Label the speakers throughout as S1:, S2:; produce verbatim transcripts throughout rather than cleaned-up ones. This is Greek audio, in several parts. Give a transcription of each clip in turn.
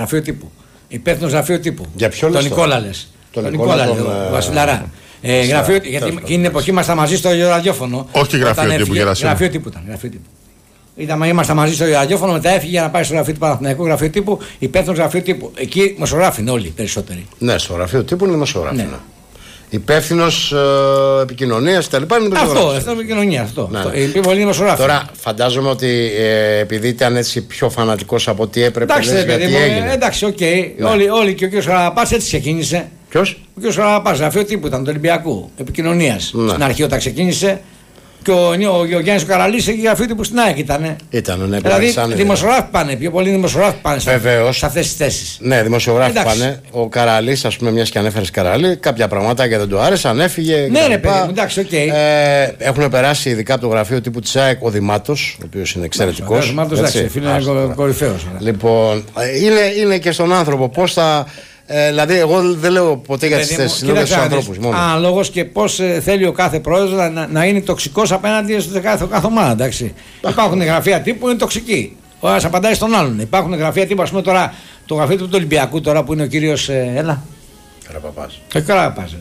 S1: γραφείο τύπου. Υπεύθυνος γραφείο τύπου.
S2: Για ποιο
S1: τον Νικόλα λες.
S2: Τον
S1: Νικόλα, τον Βασιλαρά. Ε, γραφείο, γιατί εκείνη την εποχή ήμασταν μαζί στο ραδιόφωνο.
S3: Όχι γραφείο τύπου,
S1: γραφείο τύπου ήταν. Γραφείο τύπου. Ήταν, ήμασταν μαζί στο ραδιόφωνο, μετά έφυγε για να πάει στο γραφείο του Παναθηναϊκού γραφείο τύπου, υπεύθυνος γραφείο τύπου. Εκεί δημοσιογράφοι είναι όλοι περισσότεροι.
S2: Ναι, στο γραφείο τύπου είναι δημοσιογράφοι. Ναι. Υπεύθυνος ε, επικοινωνίας κτλ.
S1: Αυτό, αυτό επικοινωνία. Αυτό.
S2: Ναι.
S1: αυτό. Είναι πολύ δημοσιογράφοι.
S2: Τώρα φαντάζομαι ότι ε, επειδή ήταν έτσι πιο φανατικός από ό,τι έπρεπε.
S1: Εντάξει,
S2: λες,
S1: παιδί
S2: γιατί
S1: μου,
S2: έγινε.
S1: εντάξει, οκ. Okay.
S2: Ναι.
S1: Όλοι, όλοι και ο κ. Χαραπάς έτσι ξεκίνησε.
S2: Ποιος?
S1: Ο κ. Χαραπάς, γραφείο τύπου ήταν του Ολυμπιακού επικοινωνίας.
S2: Ναι.
S1: Στην αρχή όταν ξεκίνησε. Και ο, ο, ο Γιάννης ο Καραλής εκεί γραφείο τύπου στην ΑΕΚ ήταν.
S2: Ήτανε, ναι,
S1: δηλαδή δημοσιογράφοι πάνε, πιο πολλοί δημοσιογράφοι πάνε σε αυτές τις θέσεις.
S2: Ναι, δημοσιογράφοι πάνε. Ο Καραλής, ας πούμε, μιας και ανέφερες Καραλή, κάποια πραγματάκια δεν του άρεσαν, έφυγε.
S1: Ναι, ρε παιδί μου, εντάξει, οκ. Okay.
S2: Ε, έχουν περάσει ειδικά από το γραφείο τύπου της ΑΕΚ ο Δημάτος, ο οποίος είναι εξαιρετικός.
S1: Ο Δημάτος, εντάξει, φίλε, είναι κορυφαίος.
S2: Λοιπόν, είναι, είναι και στον άνθρωπο πώς θα. Ε, δηλαδή, εγώ δεν λέω ποτέ για τις θέσεις, λέω για τους ανθρώπους.
S1: Αναλόγως και πώς ε, θέλει ο κάθε πρόεδρος να, να είναι τοξικός απέναντι στο κάθε, κάθε ομάδα. Εντάξει. Υπάρχουν γραφεία τύπου που είναι τοξικοί. Ο ένας απαντάει στον άλλον. Υπάρχουν γραφεία τύπου, ας πούμε τώρα, το γραφείο του Ολυμπιακού τώρα που είναι ο κύριος. Ε, έλα.
S2: Καραπαπάς.
S1: Ο Καραπαπάς.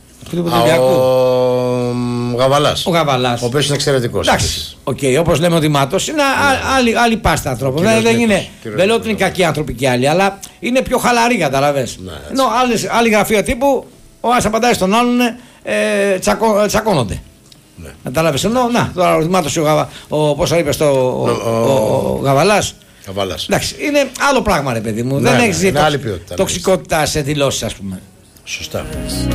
S2: Ο Γαβαλάς.
S1: Ο Γαβαλάς.
S2: Ο οποίος είναι εξαιρετικός.
S1: Εντάξει. Οκ, okay, όπως λέμε ο Δημάτος, είναι άλλη, άλλη πάστα ανθρώπων. Δεν, δεν είναι. Δεν λέω ότι είναι κακοί άνθρωποι κι άλλοι, αλλά είναι πιο χαλαροί, καταλαβες. Ναι, ενώ άλλοι γραφεία τύπου, ο ένας απαντάει στον άλλον, ε, τσακώ, τσακώνονται. Ναι. Καταλάβες. Ενώ, να, τώρα ο Δημάτος, ο, ο, πώς το είπες, το, ο, ο, ο, ο Γαβαλάς.
S2: Γαβαλάς.
S1: Εντάξει, είναι άλλο πράγμα, ρε παιδί μου.
S2: Ναι,
S1: δεν
S2: ναι,
S1: έχει
S2: ναι,
S1: τοξ, τοξικότητα σε δηλώσεις, ας πούμε.
S2: Σωστά.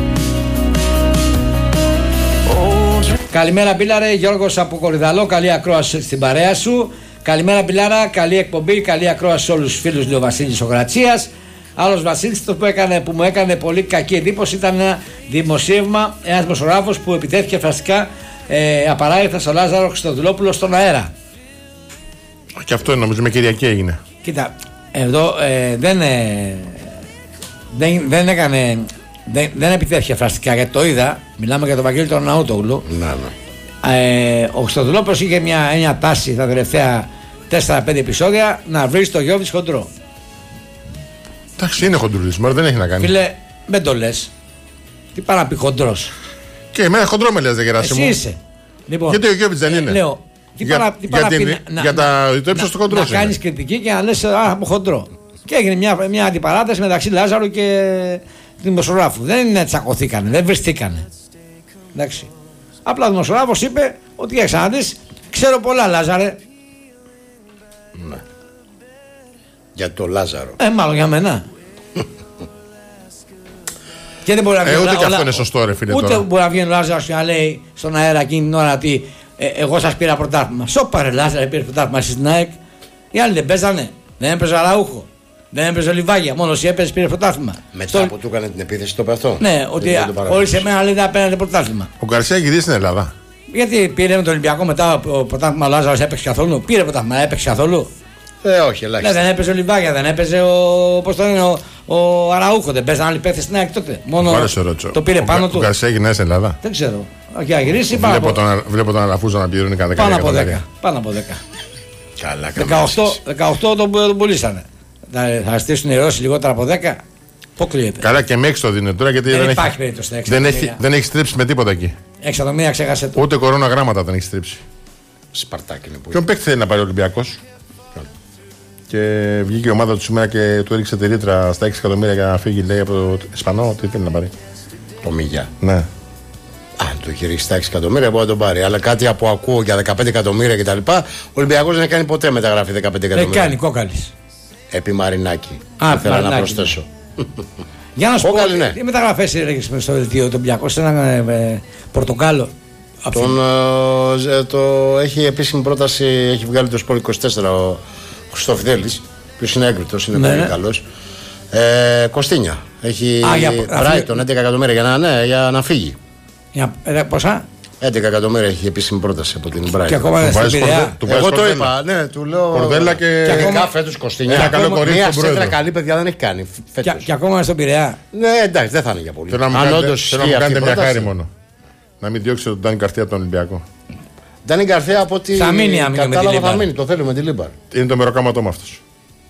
S1: Καλημέρα Μπίλαρε, Γιώργος από Κορυδαλό, καλή ακρόαση στην παρέα σου. Καλημέρα Μπίλαρα, καλή εκπομπή, καλή ακρόαση σε όλους τους φίλους, λέει ο Βασίλης ο Γρατσίας. Άλλος Βασίλης, το που, έκανε, που μου έκανε πολύ κακή εντύπωση ήταν ένα δημοσίευμα, ένας δημοσιογράφος που επιτέθηκε φραστικά ε, απαράγεκτα στο Λάζαρο Χριστοδουλόπουλο στον αέρα.
S3: Και αυτό νομίζω με Κυριακή έγινε.
S1: Κοίτα, εδώ ε, δεν, ε, δεν, δεν έκανε... Δεν, δεν επιτέθηκε φραστικά γιατί το είδα. Μιλάμε για τον Βαγγέλη τον Ναούτογλου.
S2: Ναι, ναι.
S1: Ε, ο Χριστοδουλόπουλος είχε μια, μια τάση τα τελευταία τέσσερα πέντε επεισόδια να βρει το Γιώβιτς χοντρό.
S3: Εντάξει, είναι χοντρούλισμα, δεν έχει να κάνει.
S1: Φίλε, δεν το λες. Τι πάει να πει χοντρός.
S3: Και εμένα χοντρό με λες, δε Γεράσιμο.
S1: Εσύ είσαι. Λοιπόν,
S3: γιατί ο Γιώβιτς δεν είναι.
S1: Λέω, τι
S3: για,
S1: παρα, τι
S3: για, την,
S1: πει,
S3: να, για τα, το ύψος του χοντρό.
S1: Να κάνεις κριτική και να λες α, από χοντρό. Και έγινε μια, μια αντιπαράθεση μεταξύ Λάζαρου και δημοσιογράφου. Δεν τσακωθήκανε, δεν βριστήκανε. Εντάξει. Απλά ο δημοσιογράφος είπε ότι για ξαναδείς, ξέρω πολλά Λάζαρε.
S2: Ναι. Για το Λάζαρο.
S1: Ε, μάλλον για μένα. Και δεν μπορεί να βγει.
S3: Ε, ούτε
S1: και
S3: αυτό είναι σωστό, ρε φίλε.
S1: Ούτε
S3: τώρα.
S1: μπορεί να βγει ο Λάζαρος και να λέει στον αέρα εκείνη την ώρα ότι ε, εγώ σας πήρα πρωτάθλημα. Σώπα ρε Λάζαρε, πήρε πρωτάθλημα εσείς στην ΑΕΚ. Οι άλλοι δεν παίζανε. Δεν έπαιζε Αραούχο. Δεν έπαιζε ο Λιβάγια. Μόνο εσύ έπαιζε πήρε πρωτάθλημα.
S2: Μετά
S1: Στο...
S2: που του έκανε την επίθεση το πεθό.
S1: Ναι, ότι χωρίς εμένα λέει δεν παίρνετε πρωτάθλημα.
S3: Ο Γκαρσία έχει δει στην Ελλάδα.
S1: Γιατί πήρε με τον Ολυμπιακό μετά ο πρωτάθλημα ο Λάζαρος έπαιξε καθόλου. Πήρε πρωτάθλημα, έπαιξε καθόλου.
S2: Ε, όχι, ελάχιστα.
S1: Ναι, δεν έπαιζε ο Λιβάγια, δεν έπαιζε ο, πώς το λένε, ο, ο Αραούχο. Δεν παίζανε άλλοι παίχτες στην ΑΕΚ τότε. Μόνο το πήρε
S3: ο,
S1: πάνω
S3: ο,
S1: του.
S3: Ο Γκαρσία έχει στην Ελλάδα.
S1: Δεν ξέρω. Όχι, αγυρίσει πάνω
S3: βλέπω,
S1: από...
S3: τον, βλέπω τον Αλαφούζο να πληρώνει κανένα
S1: πάνω από δέκα. Πάνω από δέκα.
S2: Καλά,
S1: δεκαοκτώ τον, τον πουλήσανε. Θα, θα στήσουν οι Ρώσοι λιγότερα από δέκα. Πού κλείεται.
S3: Καλά και με έξι το δίνει τώρα γιατί
S1: δεν,
S3: δεν
S1: υπάρχει
S3: έχει,
S1: περίπτωση.
S3: Δεν έχει, δεν έχει στρίψει με τίποτα εκεί.
S1: Εξατομία ξέχασε το.
S3: Ούτε κορώνα γράμματα δεν έχει στρίψει.
S2: Σπαρτάκι είναι που.
S3: Ποιον παίκτη θέλει να πάρει ο Ολυμπιακός. Και βγήκε η ομάδα του σήμερα και του έριξε τη ρήτρα στα έξι εκατομμύρια για να φύγει, λέει, από το Ισπανό. Τι θέλει να πάρει.
S2: Το Μίγια.
S3: Ναι.
S2: Α, το έχει ρίξει στα έξι εκατομμύρια μπορεί να τον πάρει. Αλλά κάτι από ακούω για δεκαπέντε εκατομμύρια κτλ. Ο Ολυμπιακός δεν έχει κάνει ποτέ μεταγραφή δεκαπέντε εκατομμύρια.
S1: Δεν κάνει Κόκαλης.
S2: Επί Μαρινάκη.
S1: Α,
S2: ήθελα να προσθέσω.
S1: Για να σου
S2: Κόκαλη,
S1: πω,
S2: ναι.
S1: τι μεταγραφές έλεγες στο δελτίο του Ολυμπιακού σε ένα ε, πορτοκάλο.
S2: Τον, ε, το, έχει επίσημη πρόταση, έχει βγάλει το Σπορ είκοσι τέσσερα ο Χριστοφιδέλης, ποιος είναι έγκριτος, είναι
S1: ναι,
S2: πολύ
S1: ναι. καλός.
S2: Ε, Κωστίνια, έχει Brighton έντεκα εκατομμύρια για να, ναι, για να φύγει.
S1: Για, ε, πόσα?
S2: έντεκα εκατομμύρια έχει επίσημη πρόταση από την Brighton.
S1: Και ακόμα στην Πειραιά.
S2: Εγώ το είπα, ναι, του λέω.
S3: Κορδέλα και,
S2: και ακόμα φέτος Κωστίνια.
S3: Ένα καλό κορίτσι
S2: μία
S3: στον πρόεδρο.
S2: καλή παιδιά δεν έχει κάνει.
S1: Και, και ακόμα στον Πειραιά.
S2: Ναι, εντάξει, δεν θα είναι για πολύ.
S3: Θέλω να μου κάνετε μια χάρη μόνο. Να μην διώξετε τον Ντάνι Καρθία από τον Ολυμπιακό.
S2: Ντάνι Καρθία από ό,τι
S1: θα μείνει,
S2: κατάλαβα θα μείνει. Το θέλουμε τη Λίμπαρ.
S3: Είναι το μεροκάματό με αυτός.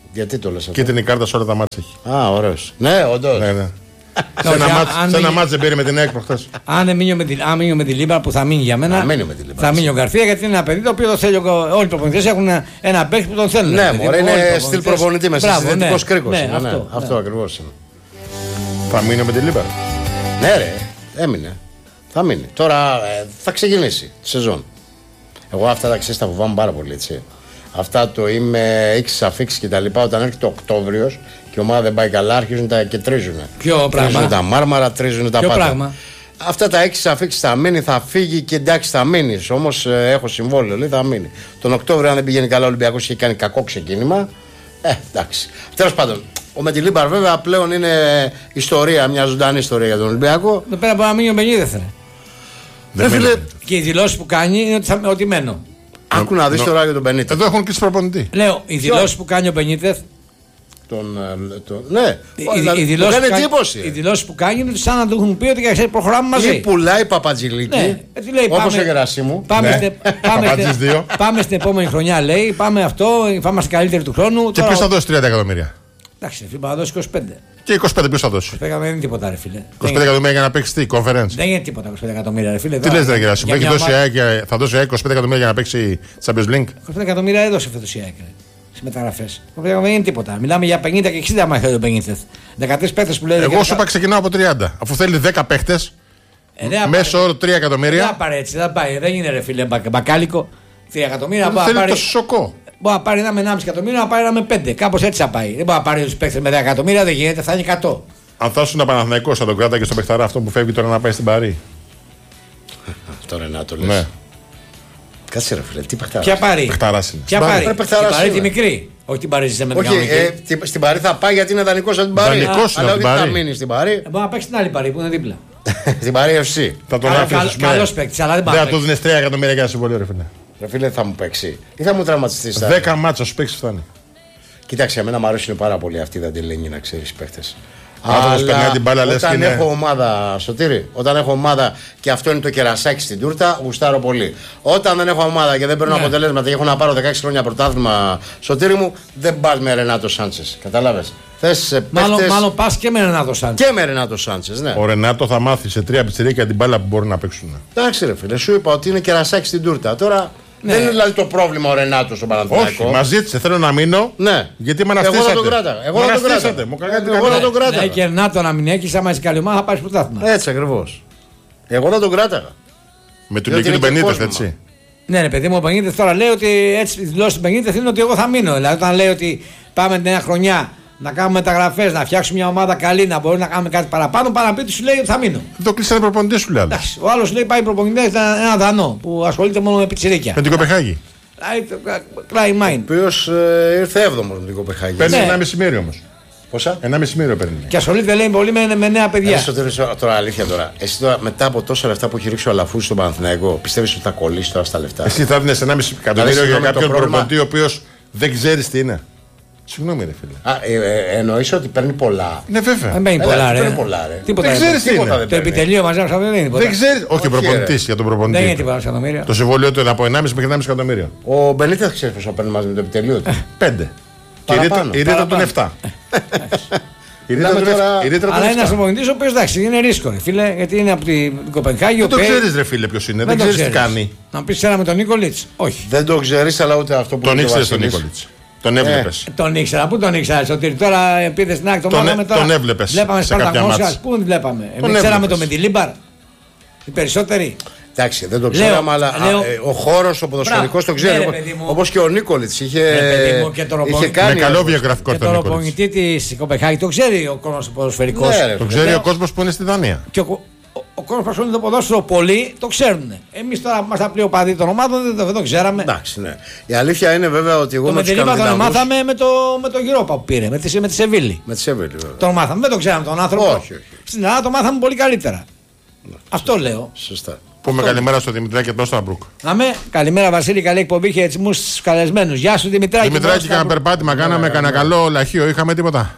S2: Γιατί το λες αυτό?
S3: Κίτρινη κάρτα σε όλα τα μάτια έχει.
S2: Α, ωραίος. Ναι, όντως.
S3: Ναι, ναι. Σε ένα μάτς, σε ένα μάτς δεν πήρε με την ΑΕΚ προχθές.
S1: Αν μείνει με, τη, με τη Λίμπα που θα μείνει για μένα.
S2: Μείνει με τη Λίμπα,
S1: θα μείνει ο Γκαρθία γιατί είναι ένα παιδί το οποίο το θέλει. Όλοι οι προπονητές έχουν ένα παίκτη που τον θέλουν.
S2: Ναι, μωρέ, είναι στυλ προπονητή μέσα. Συνδετικός κρίκος.
S1: Ναι, αυτό, ναι.
S2: αυτό ακριβώς είναι.
S3: Θα μείνει με τη Λίμπα.
S2: Ναι, ρε, έμεινε. Θα μείνει. Τώρα ε, θα ξεκινήσει τη σεζόν. Εγώ αυτά τα ξέρεις τα φοβάμαι πάρα πολύ, έτσι. Αυτά το είμαι έξι αφήξει και τα λοιπά. Όταν έρχεται ο Οκτώβριος και η ομάδα δεν πάει καλά, αρχίζουν τα και τρίζουν.
S1: Ποιο πράγμα?
S2: Τρίζουν τα μάρμαρα, τρίζουν τα
S1: Ποιο
S2: πάντα.
S1: πράγμα?
S2: Αυτά τα έξι αφήξει θα μείνει, θα φύγει και εντάξει θα μείνει. Όμως ε, έχω συμβόλαιο, λέει θα μείνει. Τον Οκτώβριο, αν δεν πηγαίνει καλά, ο Ολυμπιακός είχε κάνει κακό ξεκίνημα. Ε, εντάξει. Τέλος πάντων, ο με τη Λίμπαρ βέβαια πλέον είναι ιστορία, μια ζωντανή ιστορία για τον Ολυμπιακό.
S1: Εδώ πέρα μπορεί να μείνει ο Μπενίτεθ.
S2: Δεν φίλε.
S1: Και οι δηλώσεις που κάνει είναι ότι, θα, ότι μένω.
S2: Άκου να δεις τώρα για τον Μπενίτεθ.
S3: Εδώ έχουν κλείσει προπονητή.
S1: Λέω, οι δηλώσεις που κάνει ο Μπενίτεθ.
S2: Τον, τον, ναι,
S1: οι δηλώσεις που κάνει είναι σαν να του έχουν πει ότι ξέρει, προχωράμε μαζί.
S2: Ή πουλάει Παπατζηλίκη.
S1: Ναι,
S2: όπως ο Γερασίμου.
S1: Πάμε,
S3: ναι.
S1: στε, πάμε, στε, πάμε στην επόμενη χρονιά, λέει. Πάμε αυτό, θα είμαστε καλύτεροι του χρόνου.
S3: Και ποιος θα δώσει τριάντα εκατομμύρια?
S1: Εντάξει, φίλε, θα δώσει είκοσι πέντε.
S3: Και είκοσι πέντε ποιος θα δώσει?
S1: είκοσι πέντε εκατομμύρια δεν είναι τίποτα, ρε φίλε.
S3: είκοσι πέντε εκατομμύρια για να παίξει τι, conference?
S1: Δεν είναι τίποτα είκοσι πέντε εκατομμύρια, ρε φίλε.
S3: Τι λες, ρε Γερασίμου, θα δώσει είκοσι πέντε εκατομμύρια για να παίξει Champions League?
S1: είκοσι πέντε εκατομμύρια έδωσε φέτος η ΑΕΚ. Στις μεταγραφές. Δεν είναι τίποτα. Μιλάμε για πενήντα και εξήντα άμα θέλει ο Μπενίτεθ. δεκατρείς παίκτες που λέει.
S3: Εγώ σου είπα ξεκινάω από τριάντα. Αφού θέλει δέκα παίκτες.
S1: Ε,
S3: μέσω όρο τρία εκατομμύρια.
S1: Δεν πάρει έτσι, δεν πάει. Δεν είναι ρε φίλε μπακάλικο. τρία εκατομμύρια
S3: δεν θέλει το σοκό.
S1: Μπορεί να πάρει ένα με ενάμιση εκατομμύριο, να πάρει ένα με πέντε. Κάπως έτσι θα πάει. Δεν μπορεί να πάρει του παίκτες με δέκα εκατομμύρια, δεν γίνεται, θα είναι εκατό.
S3: Αν θα ήσουν Παναθηναϊκός, θα τον κράτα και στο παιχταρά αυτό που φεύγει τώρα να πάει στην Παρί.
S2: Τώρα να το λες.
S3: Ναι.
S2: Κάτσε ρε φίλε, τι παιχταράς?
S1: Ποια πάρει?
S3: Παιχταράς είναι.
S1: Ποια πάρει? Την πάρει τη μικρή. Όχι την Παρί με την
S2: κανονική. Ε, στην Παρί θα πάει γιατί είναι δανεικός από την Παρί. Αλλά όχι θα μείνει στην Παρί.
S1: Μπορεί να παίξει την άλλη Παρί που είναι δίπλα.
S2: Στην Παρί εφ σι.
S3: Θα τον άφησε.
S1: Καλός παίκτης, αλλά δεν πάει.
S3: Δεν θα του δίνεις τρία εκατομμύρια για ένα συμβόλαιο, ρε φίλε.
S2: Ρε φίλε, θα μου παίξει ή θα μου τραυματιστεί?
S3: δέκα μάτσα σου παίξει φτάνει.
S2: Κοίταξε, εμένα μου αρέσουν πάρα πολύ αυτοί οι δαντελένοι, να ξέρεις, παίχτες.
S3: Αλλά περνάει την μπάλα, λες,
S2: όταν
S3: είναι...
S2: έχω ομάδα, Σωτήρη, όταν έχω ομάδα και αυτό είναι το κερασάκι στην τούρτα, γουστάρω πολύ. Όταν δεν έχω ομάδα και δεν παίρνω ναι. αποτελέσματα και έχω να πάρω δεκαέξι χρόνια πρωτάθλημα, Σωτήρη μου, δεν πας με Ρενάτο Σάντσες. Κατάλαβες. Θες
S1: μάλλον,
S2: παίχτες...
S1: μάλλον πας και με Ρενάτο Σάντσες.
S2: Και με Ρενάτο Σάντσες, ναι.
S3: Ο Ρενάτο θα μάθει σε τρία πιτσιρίκια την μπάλα που μπορούν να παίξουν.
S2: Εντάξει, ρε φίλε, σου είπα ότι είναι κερασάκι στην τούρτα. Τώρα. Ναι. Δεν είναι δηλαδή το πρόβλημα ο Ρενάτο στον Παναθηναϊκό.
S3: Όχι, μα ζήτησε, θέλω να μείνω.
S2: Ναι.
S3: Γιατί με αναστήσατε.
S2: Εγώ θα τον κράταγα. Εγώ θα τον κράταγα. Εγώ θα τον κράταγα.
S1: Ναι, και Ρενάτο να μην έχει, άμα είσαι καλή ομάδα θα πάρει πρωτάθλημα.
S2: Έτσι ακριβώς. Εγώ θα τον κράταγα.
S3: Με την λογική του Μπενίτεθ, έτσι.
S1: Ναι, ρε παιδί μου, ο Μπενίτεθ τώρα λέει ότι έτσι δηλώσει του Μπενίτεθ είναι ότι εγώ θα μείνω. Δηλαδή όταν λέει ότι πάμε την νέα χρονιά να κάνουμε μεταγραφές, να φτιάξουμε μια ομάδα καλή, να μπορούμε να κάνουμε κάτι παραπάνω, πάνω να πει σου λέει ότι θα μείνω.
S3: Το κλείσανε προπονητή σου λέει.
S1: Ο άλλο λέει πάει προπονητή, ένα δανό που ασχολείται μόνο με πιτσιρίκια.
S3: Με την Κοπεχάγη.
S2: Κλάι Μάιν. Ο οποίο ε, ήρθε έβδομο με την Κοπεχάγη.
S3: Παίρνει ναι. ένα μισημέριο όμως.
S2: Πόσα?
S3: Ένα μισημέριο παίρνει.
S1: Και ασχολείται λέει πολύ με, με νέα παιδιά.
S2: Εσύ τώρα, τώρα αλήθεια τώρα. Εσύ τώρα μετά από τόσα λεφτά που έχει ρίξει ο Αλαφούζης στον Παναθηναϊκό, πιστεύεις ότι θα κολλήσει τώρα στα λεφτά?
S3: Εσύ θα δίνεις ένα μισή εκατομμύριο για κάποιον προπονητή ο οποίο δεν ξέρει τι είναι. Συγγνώμη, ρε φίλε.
S2: Α, ε, ε, εννοείς ότι παίρνει πολλά.
S3: Ναι, βέβαια.
S1: Δεν παίρνει πολλά, ρε.
S2: πολλά, ρε.
S1: Τίποτα
S3: δεν ξέρει τι είναι.
S1: Το επιτελείο μαζί μας δεν είναι τίποτα.
S3: Δεν ξέρει. Όχι, ο προπονητή για τον προπονητή.
S1: Δεν είναι τίποτα εκατομμύρια.
S3: Το συμβόλαιο του είναι από ενάμιση μέχρι ενάμιση εκατομμύριο.
S2: Ο Μπενίτεθ ξέρει πόσο παίρνει μαζί με το επιτελείο του.
S3: Πέντε. Η ρήτρα του είναι εφτά.
S1: Αλλά είναι ένα προπονητή ο οποίο εντάξει είναι ρίσκο, φίλε, γιατί είναι από την Κοπενχάγη.
S3: Δεν το ξέρει, ρε φίλε, ποιο είναι. Δεν ξέρει τι κάνει.
S1: Να πει ένα με τον Νίκολιτ. Όχι.
S2: Δεν το ξέρει, αλλά ούτε αυτό που
S3: τον ήξερε τον Νίκολιτ. Τον έβλεπε.
S1: Ε, τον ήξερα, πού τον ήξερα, Σωτήρη. Τώρα πήγε στην άκρη, τον μάθαμε τώρα.
S3: Τον έβλεπε.
S1: Βλέπαμε Σπαρτακόσα, πού τον βλέπαμε. Εμεί ξέραμε το με τη Λίμπαρ. Οι περισσότεροι.
S2: Εντάξει, δεν το ξέραμε, αλλά λέω, ε, ο χώρο, ο ποδοσφαιρικό το ξέρει. Όπως και ο Νίκολιτ είχε, είχε κάνει.
S3: Με καλό βιογραφικό
S1: τον Νίκολιτ. Και τον προπονητή τη Κοπεχάγη το ξέρει ο κόσμο ο ποδοσφαιρικό.
S2: Ναι,
S3: το ξέρει ο κόσμο που είναι στη Δανία.
S1: Και ο, ο, ο κόσμο που ασχολείται το ποδόσφαιρο πολλοί το ξέρουν. Εμεί τώρα που είμαστε απλοί οπαδοί των ομάδων δεν το, δεν το ξέραμε.
S2: Εντάξει, ναι. Η αλήθεια είναι βέβαια ότι εγώ
S1: το
S2: με
S1: τον μάθαμε με το, με το Europa που πήρε, με τη, με τη Σεβίλη.
S2: Με τη Σεβίλη, βέβαια.
S1: Τον μάθαμε, δεν το ξέραμε τον άνθρωπο.
S2: Όχι, όχι.
S1: Στην Ελλάδα το μάθαμε πολύ καλύτερα. Ναι, αυτό σωστά. Λέω.
S2: Σωστά.
S3: Πούμε καλημέρα στο Δημητράκη και τον Σταμπρούκ.
S1: Αμέ, καλημέρα Βασίλη, καλή εκπομπή και έτσι μου στους καλεσμένους. Γεια σου Δημητράκη.
S3: Δημητράκη, κάνα περπάτημα, κάναμε κανένα καλό λαχείο, είχαμε τίποτα.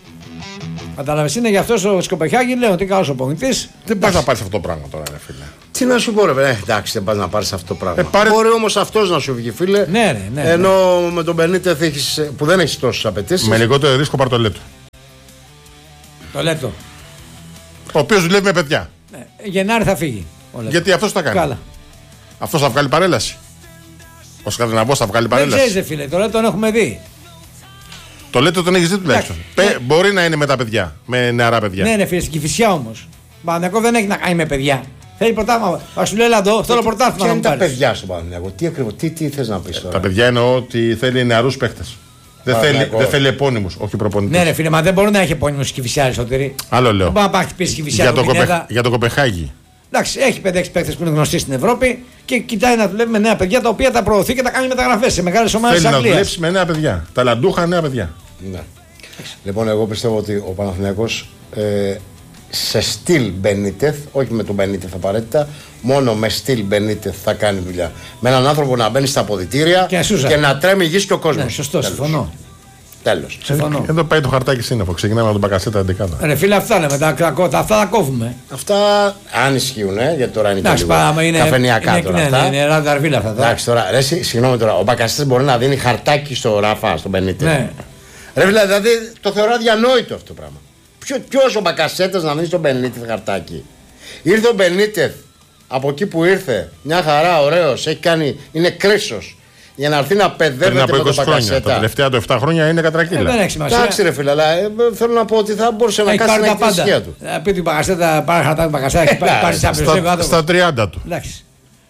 S1: Κατάλαβες, είναι γι' αυτό ο Σκοπεχιάκη, λέω ότι καλός ο πονητής.
S3: Δεν πας να πάρεις αυτό το πράγμα τώρα, ρε φίλε.
S2: Τι να σου πω, ρε, ε, εντάξει, δεν πας να πάρεις αυτό το πράγμα.
S3: Ε, πάρε...
S2: Μπορεί όμως αυτός να σου βγει, φίλε.
S1: Ναι, ρε, ναι,
S2: ενώ
S1: ναι.
S2: με τον Μπενίτεθ έχεις, που δεν έχει τόσες απαιτήσεις.
S3: Με λιγότερο ρίσκο πάρ' το Λέτο.
S1: Το Λέτο.
S3: Ο οποίος δουλεύει με παιδιά.
S1: Ναι. Γενάρη θα φύγει.
S3: Γιατί αυτός θα κάνει.
S1: Καλά.
S3: Αυτός θα βγάλει παρέλαση. Ο Σκανδιναβός θα βγάλει παρέλαση.
S1: Δεν ξέρεις, φίλε, το Λέτο τον έχουμε δει.
S3: Το Λέτο τον έχεις δει τουλάχιστον.
S1: Ναι.
S3: Μπορεί να είναι με τα παιδιά, με νεαρά παιδιά.
S1: Ναι, ναι, φίλε, στην Κηφισιά όμως. Παναθηναϊκό δεν έχει να κάνει με παιδιά. Θέλει πρωτάθλημα. Α σου λέει Λαντό, θέλω πρωτάθλημα.
S2: Ποια είναι τα παιδιά στο Παναθηναϊκό, τι ακριβώς, τι, τι θες να πεις τώρα.
S3: Τα παιδιά εννοώ ότι θέλει νεαρούς παίχτες. Δεν θέλει, δεν θέλει επώνυμους, όχι προπονητές.
S1: Ναι, ρε φίλε, μα δεν μπορεί να έχει επώνυμους στη Κηφισιά, Αριστοτήρη.
S3: Άλλο λέω.
S1: Δεν μπορεί να πάει χτυπήσει στη Κηφισιά.
S3: Για το, Κοπεχ... για το Κοπεχάγη.
S1: Εντάξει, έχει πέντε έξι παίχτες που είναι γνωστοί στην Ευρώπη και κοιτάει να δουλεύει με νέα παιδιά τα οποία τα προωθεί και τα κάνει μεταγραφές σε μεγάλες ομάδες της
S3: Αγγλίας. Θέλει να
S1: Αγγλίας.
S3: δουλέψει με νέα παιδιά. Ταλαντούχα νέα παιδιά.
S2: Ναι. Λοιπόν, εγώ πιστεύω ότι ο Παναθηναϊκός ε, σε στυλ Μπενίτεθ, όχι με τον Μπενίτεθ απαραίτητα, μόνο με στυλ Μπενίτεθ θα κάνει δουλειά. Με έναν άνθρωπο να μπαίνει στα αποδυτήρια και, και να τρέμει γης και ο κόσμος.
S1: Ναι, σωστό, συμφωνώ.
S2: Τέλος.
S1: Συμφωνώ.
S3: Εδώ πάει το χαρτάκι σύννεφο. Ξεκινάμε με τον Μπακασέτα εντεκάδα.
S1: Ρε φίλε, αυτά λέμε. Τα, τα, αυτά τα κόβουμε.
S2: Αυτά αν ισχύουν, ε, γιατί τώρα είναι
S1: Εντάξει,
S2: και λίγο
S1: είναι,
S2: καφενιακά
S1: είναι,
S2: τώρα.
S1: Ναι,
S2: αυτά.
S1: ναι, είναι ρανταρβίλα αυτά.
S2: Εντάξει τώρα, ρε, συγγνώμη τώρα, ο Μπακασέτας μπορεί να δίνει χαρτάκι στο Ράφα, στον Μπενίτεθ.
S1: Ναι.
S2: Ρε φίλε, δηλαδή το θεωρώ αδιανόητο αυτό το πράγμα. Ποιος ο Μπακασέτας να δίνει στον Μπενίτεθ χαρτάκι. Ήρθε ο Μπενίτεθ από εκεί που ήρθε, μια χαρά, ωραίος, έχει κάνει, είναι κρίσος. Για να έρθει να παιδεύεται με τον Μπακασέτα.
S3: Τα τελευταία του επτά χρόνια είναι κατρακύλα.
S1: Ε, δεν έχει σημασία.
S2: Εντάξει, ρε φίλε, αλλά ε, θέλω να πω ότι θα μπορούσε να κάνει την εκτελεσία του.
S1: Θα πει ότι Μπακασέτα πάρει χαρτάκι του Μπακασέτα και πάρει τσάμπερ.
S3: Στα τριάντα του.
S1: Εντάξει.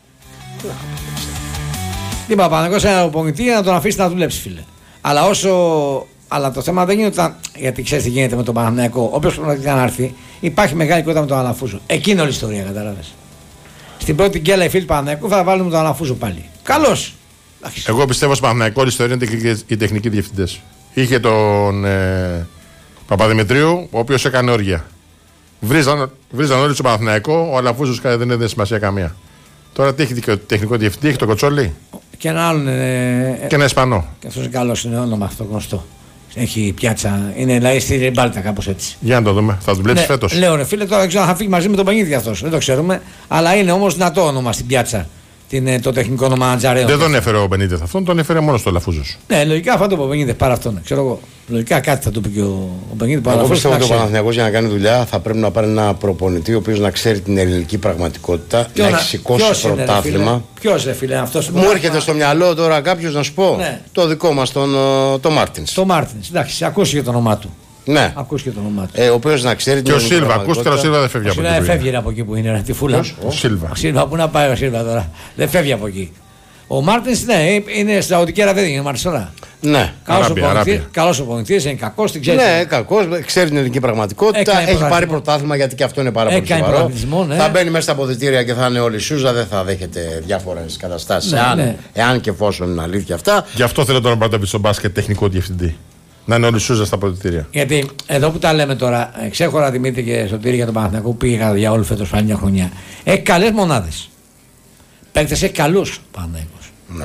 S1: Τι είπα, Παναγιώτης ένα προπονητή να τον αφήσει να δουλέψει, φίλε. Αλλά όσο. Αλλά το θέμα δεν είναι ότι. Γιατί ξέρει τι γίνεται με τον Παναθηναϊκό. Όποιο πρέπει να έρθει, υπάρχει μεγάλη κότα με τον Αλαφούζο. Εκείνη όλη η ιστορία, κατάλαβε. Στην πρώτη γκέλα οι φίλοι του Παναθηναϊκού θα βάλουν τον Αλαφούζο πάλι. Καλώς.
S3: Εγώ πιστεύω στο Παναθηναϊκό όλη η ιστορία είναι οι τεχνικοί διευθυντές. Είχε τον ε, Παπαδημητρίου, ο οποίος έκανε όργια. Βρίζαν, βρίζαν όλοι στο Παναθηναϊκό, ο Αλαφούζος δεν έδινε σημασία καμία. Τώρα τι έχει τεχνικό διευθυντή, έχει τον Κοτσόλη.
S1: Και ένα άλλον. Ε,
S3: και ένα Ισπανό.
S1: Και αυτό είναι καλό, είναι όνομα αυτό γνωστό. Έχει πιάτσα, είναι δηλαδή στη Ριμπάλτα, κάπως έτσι.
S3: Για να το δούμε, θα δουλέψει
S1: ναι,
S3: φέτος.
S1: Λέω ρε φίλε, τώρα δεν ξέρω αν θα φύγει μαζί με τον Πανίδη αυτός. Δεν το ξέρουμε. Αλλά είναι όμως δυνατό όνομα στην πιάτσα. Την, το τεχνικό όνομα Αντζαρέο.
S3: Δεν τον έφερε ο Μπενίτεθ αυτόν, τον έφερε μόνο στο Λαφούζος.
S1: Ναι, λογικά θα το πω ο Μπενίτεθ παρά αυτόν. Ξέρω εγώ. Λογικά κάτι θα το πει και ο, ο Μπενίτεθ.
S2: Εγώ πιστεύω ότι ο Παναθηναϊκός για να κάνει δουλειά θα πρέπει να πάρει ένα προπονητή ο οποίος να ξέρει την ελληνική πραγματικότητα, ποιο να, να έχει σηκώσει πρωτάθλημα.
S1: Ποιο ρε φίλε, αυτός.
S2: Μου έρχεται στο μυαλό τώρα κάποιο να σου πω. Ναι. Το δικό μας τον το Μάρτινς.
S1: Το Μάρτινς, εντάξει, ακούσει το όνομά του.
S2: Ναι.
S1: Ακούσει το όνομά του.
S2: Ε, ο οποίος να ξέρει
S3: και ο Σίλβα, ακούστε, ο Σίλβα δεν φεύγει από εκεί.
S1: Δεν φεύγει από εκεί που είναι, τη φούλα.
S3: Ο Σίλβα.
S1: Ο Σίλβα, πού να πάει ο Σίλβα τώρα. Δεν φεύγει από εκεί. Ο Μάρτινς, ναι, είναι στη Σαουδική Αραβία, είναι Μαρσόρα.
S2: Ναι,
S1: καλός ο πονητής, είναι κακός, την ξέρει.
S2: Ναι, κακός, ξέρει την ελληνική πραγματικότητα. Έχει πάρει πρωτάθλημα γιατί και αυτό είναι πάρα πολύ σοβαρό.
S1: Ναι.
S2: Θα μπαίνει μέσα στα αποδυτήρια και θα είναι όλοι Σούζα, δεν θα δέχεται διάφορες καταστάσεις. Ναι, εάν, ναι. εάν και εφόσον είναι αλήθεια αυτά.
S3: Γι' αυτό θέλω τον Μπαρτόπι στον μπάσκετ τεχνικό διευθυντή. Να είναι όλοι Σούζα στα αποδυτήρια.
S1: Γιατί εδώ που τα λέμε τώρα, ξέχωρα Δημήτρη και Σωτήρη για τον Παναθηναϊκό που πήγα για όλο φέτος πάλι μια χρονιά. Έχει καλές μονάδες. Παίκτες έχει καλούς Παναθηναϊκός.
S2: Ναι.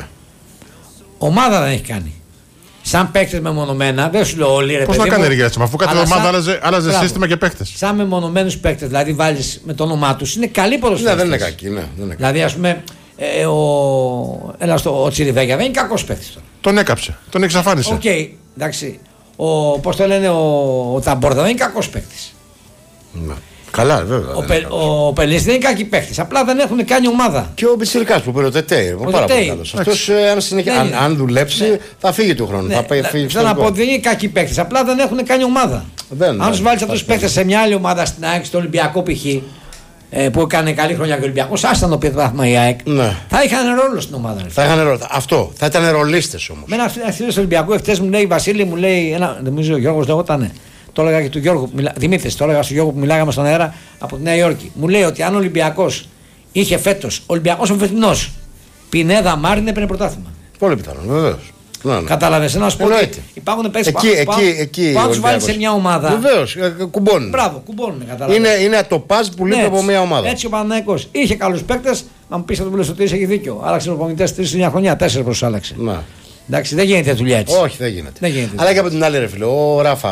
S1: Ομάδα δεν έχει κάνει. Σαν παίκτες μεμονωμένα, δεν σου λέω όλοι ρε.
S3: Πώς να κάνει ρηγές, αφού κάθε ομάδα άλλαζε, άλλαζε σύστημα και παίκτες.
S1: Σαν μεμονωμένους παίκτες, δηλαδή βάλεις με το όνομά τους, είναι καλοί ποδοσφαιριστές.
S2: Ναι, δεν είναι κακοί, ναι. Δεν είναι κακοί.
S1: Δηλαδή, ας πούμε, ε, ο, έλα στο, ο Τσιριβέγια δεν είναι κακός παίκτης τώρα.
S3: Τον έκαψε, τον εξαφάνισε.
S1: Οκ, okay, εντάξει. Ο, πώς το λένε, ο, ο Ταμπόρδα δεν είναι κακός παίκτης.
S2: Ναι. Καλά, βέβαια.
S1: Ο, Πε, ο Πελής δεν είναι κακοί παίκτης. Απλά δεν έχουν κάνει ομάδα.
S2: Και ο Μπιτσιλικάς που πήρε ο Τετέι. Πάρα πολύ καλός. Αυτός αν, συνεχ... αν, αν δουλέψει ναι. θα φύγει του χρόνου.
S1: Ναι.
S2: Θα πάει, φύγει
S1: θέλω να πω ότι δεν είναι κακοί παίκτες. Απλά δεν έχουν κάνει ομάδα.
S2: Δεν,
S1: αν του βάλει αυτού του παίκτες σε μια άλλη ομάδα στην ΑΕΚ, στο Ολυμπιακό π.χ. Ε, που έκανε καλή χρονιά και ο Ολυμπιακός, άσταν το πρωτάθλημα η ΑΕΚ. Ναι. Θα είχαν ρόλο στην ομάδα.
S2: Θα είχαν ρόλο. Αυτό. Θα ήταν ρολίστες όμως.
S1: Με ένα φίλο του Ολυμπιακού εχθές μου λέει Βασίλη, μου λέει. Ένα, νομίζω ο Γιώργος λεγότανε. Το έλεγα και του Γιώργου. Μιλά... Δημήτρη, το έλεγα στον Γιώργο που μιλάγαμε στον αέρα από τη Νέα Υόρκη. Μου λέει ότι αν ο Ολυμπιακός είχε φέτος, ο Ολυμπιακός ο φετινός, Πινέδα Μάριν έπαιρνε πρωτάθλημα.
S2: Πολύ πιθανό, βεβαίως. Ναι, ναι.
S1: Κατάλαβες, να σου πω ότι υπάρχουν παίκτες που αν τους βάλεις σε μια ομάδα.
S2: Βεβαίως, κουμπώνουν.
S1: Μπράβο, κουμπώνουν.
S2: Είναι, είναι το παζ που λείπει από μια ομάδα.
S1: Έτσι ο Παναθηναϊκός είχε καλούς παίκτες. Αν μου πεις θα του πει ότι έχει δίκιο. Άλλαξε προπονητές τρεις μια χρονιά, τέσσερις προς άλλαξε. Εντάξει, δεν γίνεται δουλειά έτσι.
S2: Όχι, δεν γίνεται.
S1: Δεν γίνεται.
S2: Αλλά και από την άλλη, ρε φίλε, ο Ράφα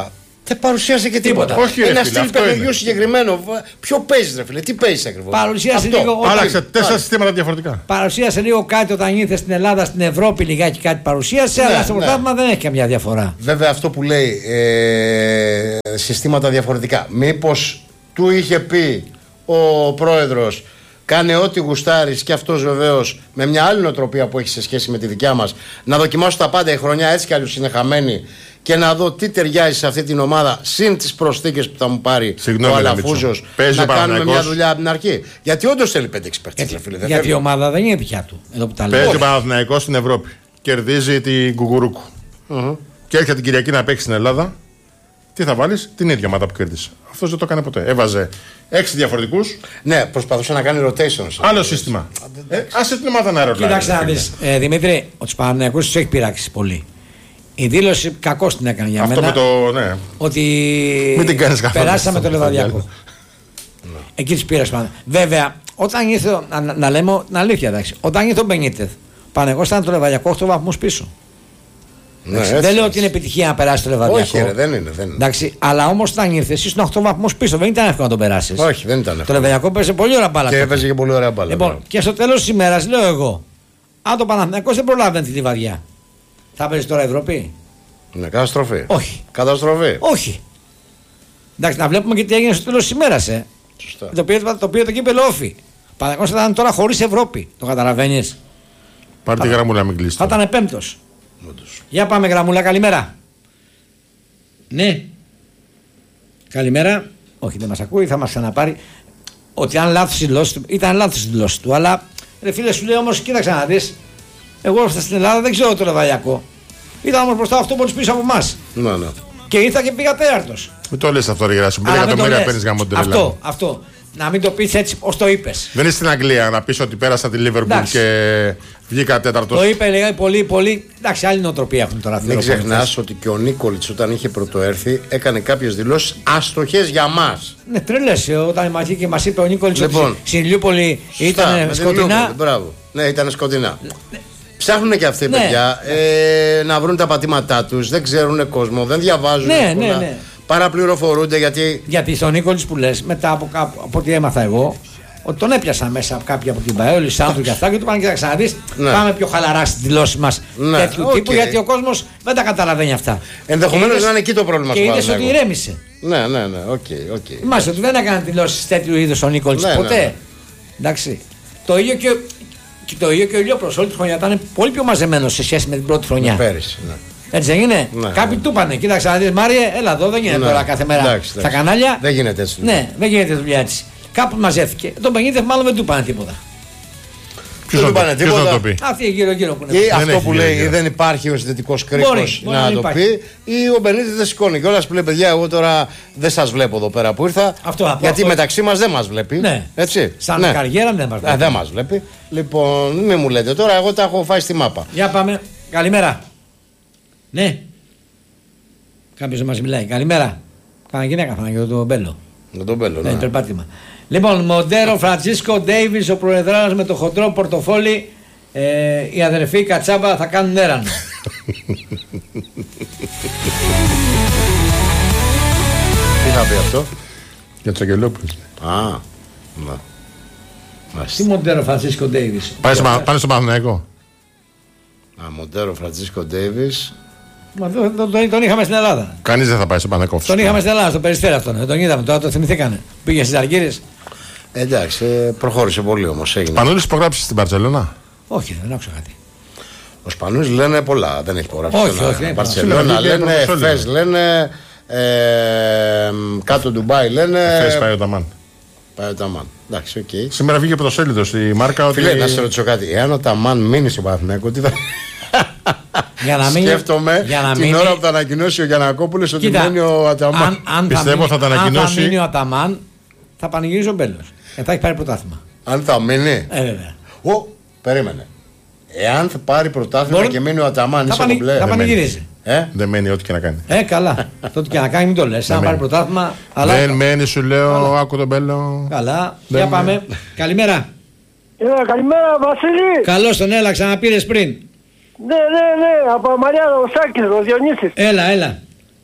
S2: Δεν παρουσίασε και τίποτα.
S3: Όχι,
S2: ένα στυλ παιχνιδιού συγκεκριμένο. Ποιο παίζει, ρε φίλε, τι παίζει ακριβώς.
S1: Παρουσίασε λίγο.
S3: Άλλαξε τέσσερα συστήματα διαφορετικά.
S1: Παρουσίασε λίγο κάτι όταν ήρθε στην Ελλάδα, στην Ευρώπη, λιγάκι κάτι παρουσίασε, ναι, αλλά στο πρωτάθλημα ναι. δεν έχει καμιά διαφορά.
S2: Βέβαια αυτό που λέει ε, συστήματα διαφορετικά. Μήπως του είχε πει ο πρόεδρος, κάνε ό,τι γουστάρεις και αυτός βεβαίως με μια άλλη νοοτροπία που έχει σε σχέση με τη δικιά μας, να δοκιμάσω τα πάντα, η χρονιά έτσι κι αλλιώς είναι χαμένη και να δω τι ταιριάζει σε αυτή την ομάδα συν τις προσθήκες που θα μου πάρει Συγγνώμη, ο Αλαφούζος, να κάνουμε μια δουλειά από την αρχή. Γιατί όντως θέλει πέντε έξι παίκτες.
S1: Γιατί, γιατί η ομάδα δεν είναι πια του. Εδώ που τα
S3: παίζει ο Παναθηναϊκός στην Ευρώπη. Κερδίζει την Κουκουρούκου. Uh-huh. Και έρχεται την Κυριακή να παίξει στην Ελλάδα. Τι θα βάλεις, την ίδια ομάδα που κέρδισε. Αυτός δεν το έκανε ποτέ. Έβαζε έξι διαφορετικούς.
S2: Ναι, προσπαθούσε να κάνει rotation.
S3: Άλλο σύστημα. Ε, άσε την ομάδα να ρωτάει.
S1: Κοίταξε να δεις, ε, Δημήτρη, ο Παναθηναϊκός τους έχει πειράξει πολύ. Η δήλωση κακώς την έκανε για
S3: αυτό
S1: μένα.
S3: Με το, ναι.
S1: Ότι περάσαμε το Λεβαδιακό. Εκεί τις πήρες πάνω. Βέβαια, όταν ήρθε, να, να λέμε την αλήθεια, εντάξει, όταν ήρθε ο Μπενίτεθ, ο Παναθηναϊκός ήταν το Λεβαδιακό οκτώ βαθμούς πίσω. Ναι, έτσι, δεν έτσι. λέω ότι είναι επιτυχία να περάσει το Λεβαδιακό.
S2: Όχι, ρε, δεν είναι. Δεν είναι.
S1: Εντάξει, αλλά όμως όταν ήρθε, εσύ ήσουν οκτώ βαθμούς πίσω. Δεν ήταν εύκολο να τον περάσει.
S2: Όχι, δεν ήταν εύκολο.
S1: Το Λεβαδιακό παίζει πολύ ωραία μπάλα.
S2: Και έπαιζε και πολύ ωραία μπάλα.
S1: Λοιπόν, ναι. Και στο τέλος της ημέρας λέω εγώ, αν το Παναθηναϊκός δεν προλάβαινε τη Λιβαδιά, θα παίζει τώρα Ευρώπη.
S2: Ναι, καταστροφή.
S1: Όχι.
S2: Καταστροφή.
S1: Όχι. Εντάξει, να βλέπουμε και τι έγινε στο τέλος της ημέρας. Ε.
S2: Σωστά.
S1: Το οποίο το, το, το κύπελο όφη. Ο Παναθηναϊκός θα ήταν τώρα χωρίς Ευρώπη. Το καταλαβαίνεις.
S3: Πάρε τη γραμμούλα, μην κλείσει.
S1: Θα ήταν πέμπτος. Για πάμε γραμμούλα, καλημέρα. Ναι. Καλημέρα. Όχι, δεν μας ακούει, θα μας ξαναπάρει. Ότι αν λάθος η δηλώση του, ήταν λάθος η δηλώση του. Αλλά ρε φίλε, σου λέει όμως, κοίταξε να δεις. Εγώ ήρθα στην Ελλάδα, δεν ξέρω το Λεβαδιακό. Ήταν όμως μπροστά αυτό που πίσω από εμάς.
S2: Ναι, ναι.
S1: Και ήρθα και πήγα τέταρτος.
S3: Μην το λες αυτό, ρε Γεράσου. Μην εκατομμύρια παίρνεις γάμο την Ελλάδα.
S1: Αυτό, αυτό. Να μην το πεις έτσι ως το είπες.
S3: Δεν είσαι στην Αγγλία να πεις ότι πέρασα τη Liverpool και βγήκα τέταρτος.
S1: Το είπε, λέει, πολύ, πολύ. Εντάξει, άλλη νοοτροπία έχουν τώρα.
S2: Μην ξεχνάς ότι και ο Νίκολιτς όταν είχε πρωτοέρθει έκανε κάποιες δηλώσεις άστοχες για μας.
S1: Ναι, τρελές. Όταν μαζί και μας είπε ο Νίκολιτς
S2: λοιπόν,
S1: ότι στην Ηλιούπολη ήταν σκοτεινά.
S2: Μπράβο. Ναι, ήταν σκοτεινά. Ναι. Ψάχνουν και αυτοί, ναι, παιδιά, ε, να βρουν τα πατήματά τους. Δεν ξέρουν κόσμο, δεν διαβάζουν.
S1: Ναι, ναι, ναι.
S2: Παραπληροφορούνται γιατί.
S1: Γιατί στον Νίκολιτς που λες, μετά από, από ό,τι έμαθα εγώ, ότι τον έπιασαν μέσα κάποιοι από την ΠαΕ, ο Λισάνδρου και αυτά, και του πάνε και θα ξαναδείς. Ναι. Πάμε πιο χαλαρά στις δηλώσεις μας, ναι, τέτοιου okay. τύπου, γιατί ο κόσμος δεν τα καταλαβαίνει αυτά.
S2: Ενδεχομένως να είναι εκεί το πρόβλημα.
S1: Και είδες ότι ηρέμησε.
S2: Ναι, ναι, ναι, οκ. Okay, okay.
S1: Μάλιστα, ότι δεν έκανε δηλώσεις τέτοιου είδους ο Νίκολιτς, ναι, ποτέ. Ναι, ναι. Εντάξει. Το ίδιο και. Και το ίδιο και ο Ηλιόπουλος όλη τη χρονιά ήταν πολύ πιο μαζεμένος σε σχέση με την πρώτη χρονιά.
S2: Πέρυσι, ναι.
S1: Έτσι δεν είναι. Ναι, κάποιοι ναι. του είπανε, κοίταξε να δεις Μάριε, έλα εδώ, δεν γίνεται ναι. τώρα κάθε μέρα
S2: εντάξει,
S1: στα εντάξει. κανάλια.
S2: Δεν γίνεται έτσι.
S1: Ναι, δεν γίνεται δουλειά έτσι. Κάπου μαζεύτηκε. Τον Πενίδεφ μάλλον δεν του είπανε τίποτα.
S2: Ποιος δεν του είπανε τίποτα.
S1: Αυτοί γύρω-γύρω που είναι.
S2: Ή αυτό που λέει γύρω. Δεν υπάρχει ο συνδετικός κρίκος να το πει, ή ο Μπενίδης δεν σηκώνει κιόλας που λέει παιδιά, εγώ τώρα δεν σας βλέπω εδώ πέρα που ήρθα.
S1: Αυτό,
S2: γιατί αυτό... μεταξύ μας δεν μας βλέπει.
S1: Ναι.
S2: Έτσι.
S1: Σαν
S2: ναι.
S1: καριέρα δεν μας βλέπει.
S2: Α, δεν μας βλέπει. Λοιπόν, μην μου λέτε τώρα, εγώ τα έχω φάει στη μάπα.
S1: Για πάμε. Καλημέρα. Ναι. Κάποιος μας μιλάει. Καλημέρα. Κάνα γυναίκα θα για τον Μπέλο.
S2: Για τον Μπέλο, ναι.
S1: ναι. Περπάτημα. Λοιπόν, Μοντέρο, Φραντσίσκο, Ντέιβις, ο προεδράς με το χοντρό πορτοφόλι, ε, οι αδερφοί Κατσάμπα θα κάνουν έρανο.
S2: Τι θα πει αυτό?
S3: Για τους Αγγελόπουλους.
S2: Α, ναι.
S1: Τι Μοντέρο, Φραντσίσκο, Ντέιβις.
S3: Πάνε στο Παναθηναϊκό.
S2: Α, Μοντέρο, Φραντσίσκο, Ντέιβις.
S1: Μα τον, τον, τον, τον είχαμε στην Ελλάδα.
S3: Κανείς δεν θα πάει στο Παναθηναϊκό.
S1: Τον είχαμε στην Ελλάδα, στο Περιστέρι αυτόν. Τον είδαμε, τώρα το θυμηθήκανε. Πήγε στις Αργύρες.
S2: Εντάξει, προχώρησε πολύ όμως.
S3: Ο Σπανούλης υπογράψει στην Μπαρτσελώνα.
S1: Όχι, δεν άκουσα κάτι.
S2: Ο Σπανούλης λένε πολλά, δεν έχει υπογράψει.
S1: Όχι, όχι.
S2: Στην Μπαρτσελώνα λένε, Εφές λένε, ε, κάτω Ντουμπάι λένε.
S3: Εφές πάει ο Ταμάν.
S2: Πάει ο Ταμάν. Εντάξει, οκ. Okay.
S3: Σήμερα βγήκε πρωτοσέλιδο στη μάρκα ότι.
S2: Φίλε, να σε ρωτήσω κάτι. Εάν ο Ταμάν μείνει στο Παναθηναϊκό, τι θα.
S1: Για να μην,
S2: σκέφτομαι
S1: για να
S2: την
S1: μην...
S2: ώρα που θα ανακοινώσει ο Γιαννακόπουλος ότι
S1: Κοίτα,
S2: μένει ο Αταμάν.
S1: Αν, αν
S3: πιστεύω θα, θα τα ανακοινώσει.
S1: Αν θα μείνει ο Αταμάν, θα πανηγυρίζει ο Μπέλος. Και θα έχει πάρει πρωτάθλημα.
S2: Αν θα μείνει.
S1: Ε, βέβαια.
S2: Ο, περίμενε. Εάν θα πάρει πρωτάθλημα Μπορεί... και μείνει ο Αταμάν, είσαι
S1: πανη...
S2: κομπλέ.
S1: Θα πανηγυρίζει.
S2: Ε?
S3: Δεν μένει ό,τι και να κάνει.
S1: Ε, καλά. Τότε και να κάνει, μην το λες. Αν πάρει πρωτάθλημα. Αλλά...
S3: Δεν μένει, σου λέω, άκου τον Μπέλο.
S1: Καλά. Για πάμε. Καλημέρα.
S4: Καλημέρα, Βασίλη.
S1: Καλώς τον έλα, ξαναπήρες πριν.
S4: Ναι, ναι, ναι, από Μαριά ο Σάκης, ο Διονύσης.
S1: Έλα, έλα.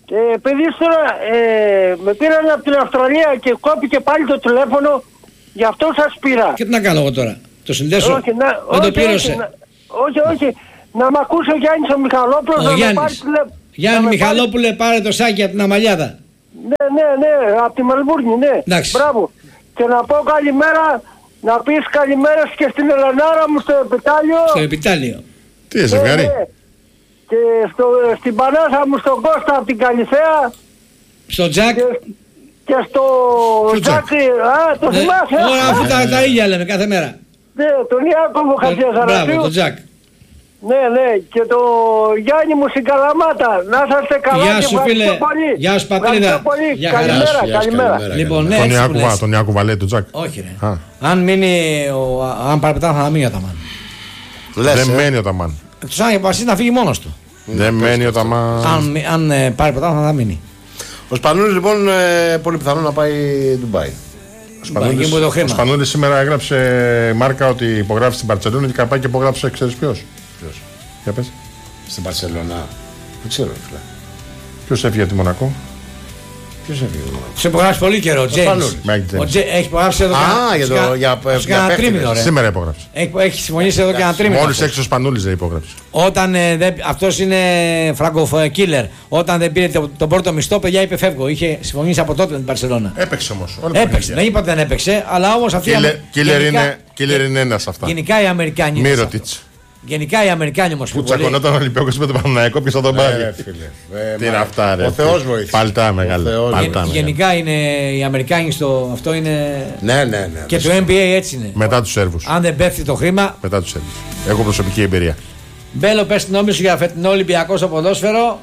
S4: Ε, παιδί τώρα, ε, με πήραν από την Αυστραλία και κόπηκε πάλι το τηλέφωνο, γι' αυτό σας πήρα.
S1: Και τι να κάνω εγώ τώρα, το συνδέσω,
S4: Όχι, να,
S1: δεν το
S4: όχι,
S1: πλήρωσε.
S4: όχι, να, όχι, όχι, να μ' ακούσει ο Γιάννης ο Μιχαλόπουλος.
S1: Ο
S4: να
S1: Γιάννης.
S4: με πάρει τηλε-
S1: Γιάννη
S4: να με
S1: Μιχαλόπουλε, πάρε το σάκι από την Αμαλιάδα.
S4: Ναι, ναι, ναι, από τη Μελβούρνη, ναι.
S1: Εντάξει.
S4: Μπράβο. Και να πω καλημέρα, να πεις καλημέρα και στην Ελενάρα μου στο επιτάλιο.
S1: Στο επιτάλιο.
S3: Τι είσαι, ζευγάρι.
S4: Ναι, ναι. Και στο, στην Πανάσα μου στον Κώστα από την Καλυθέα.
S1: Στο Τζακ.
S4: Και, και στο
S3: Ποιο Τζακ?
S4: Τζάκη. Α, το
S1: Ναι,
S4: θυμάσαι.
S1: όλα
S4: α?
S1: αυτά τα, τα ίδια λέμε κάθε μέρα.
S4: Ναι, τον Ιάκωβο
S1: Το- Μπράβο,
S4: Χατζιαζαρασίου.
S1: το Τζακ.
S4: Ναι, ναι, και το Γιάννη μου στην Καλαμάτα. Να είσαστε καλά.
S1: Γεια
S4: και
S1: σου,
S4: ευχαριστώ
S1: φίλε.
S4: πολύ.
S1: Γεια σου, πατρίδα.
S4: Ευχαριστώ πολύ.
S1: Γεια χαρά.
S4: Καλημέρα,
S2: Γεια σου, γεια σου,
S4: καλημέρα.
S2: καλημέρα.
S1: Λοιπόν, ναι,
S3: Τον
S1: έτσι που
S3: Ιάκουβα,
S1: λες.
S3: τον Ιάκουβα λέει, τον Τζακ.
S1: Όχι ρε.
S3: Α.
S1: Αν μείνει, ο, αν πάρει πετάμα θα μείνει ο Ταμάν.
S2: Λες,
S3: Δεν
S2: ε.
S3: μένει ο Ταμάν.
S1: Εκτός αν αποφασίσει να φύγει μόνος του.
S3: Δεν μένει ο Ταμάν.
S1: Αν, μη- αν ε, πάρει πετάμα θα μείνει.
S2: Ο Σπανούλης λοιπόν ε, πολύ πιθανό να πάει Ντουμπάι.
S1: Πάει εκεί που το
S3: Ο
S1: χρήμα.
S3: Σπανούλης σήμερα έγραψε μάρκα ότι υπογράφει στην Μπαρτσελόνη και καπάει και υπογράψε, ξέρεις ποιος.
S2: Ποιος?
S3: Για πες.
S2: Στην Μπαρσελόνα. Δεν ξέρω, φίλε.
S3: Ποιος έφυγε από τη Μονακό.
S2: Ποιος έφυγε?
S1: Σε υπογράψει πολύ καιρό, ο
S2: Σπανούλης.
S1: Τζέιμς.
S3: Μάικ
S1: Ο
S3: Τζέιμς.
S1: Τζέ- Έχει υπογράψει εδώ
S2: Α,
S1: και
S2: για το-
S1: ένα-
S2: για-
S1: σε
S2: για
S1: κανένα
S2: παίχτες.
S1: τρίμηνο, ρε.
S3: Σήμερα υπογράψε.
S1: Έχει, έχει συμφωνήσει εδώ και ένα τρίμηνο.
S3: Μόλις
S1: αυτός.
S3: έξω ο Σπανούλης δεν υπόγραψε.
S1: Όταν ε, δεν- αυτός είναι φραγκοκίλερ. Όταν δεν πήρε το- τον πρώτο μισθό, παιδιά είπε φεύγω. Είχε συμφωνήσει από τότε με την Παρσελόνα.
S3: Έπαιξε όμως. όλα τα
S1: Έπαιξε.
S3: παιχνίδια.
S1: Δεν είπα ότι δεν έπαιξε, αλλά όμως αυτή η
S3: Killer-
S1: Αμε-
S3: Killer
S1: γενικά-
S3: είναι- Killer είναι ένας αυτά.
S1: Γενικά οι Αμερικάνοι. είναι σε αυτό.
S3: Μύρωτιτς.
S1: Γενικά οι Αμερικάνοι όμως
S3: Που
S1: πιο πολύ.
S3: τσακωνόταν ο Ολυμπιακός με τον Παναθηναϊκό και θα τον
S2: Ε,
S3: πάρει.
S2: ρε, φίλε. Ε,
S3: Τι
S2: μα-
S3: είναι αυτά, ρε.
S2: Ο Θεός βοήθησε.
S3: Παλτά
S2: Ο
S3: μεγάλα.
S2: Θεός
S3: Παλτά
S1: Γε-
S3: μεγάλα.
S1: Γενικά είναι οι Αμερικάνοι στο. Αυτό είναι.
S2: Ναι, ναι, ναι.
S1: Και το N B A έτσι είναι.
S3: Μετά τους Σέρβους.
S1: Αν δεν πέφτει το χρήμα.
S3: Μετά τους Σέρβους. Έχω προσωπική εμπειρία.
S1: Μπέλο, πες την νόμη σου για φετινό Ολυμπιακό στο ποδόσφαιρο.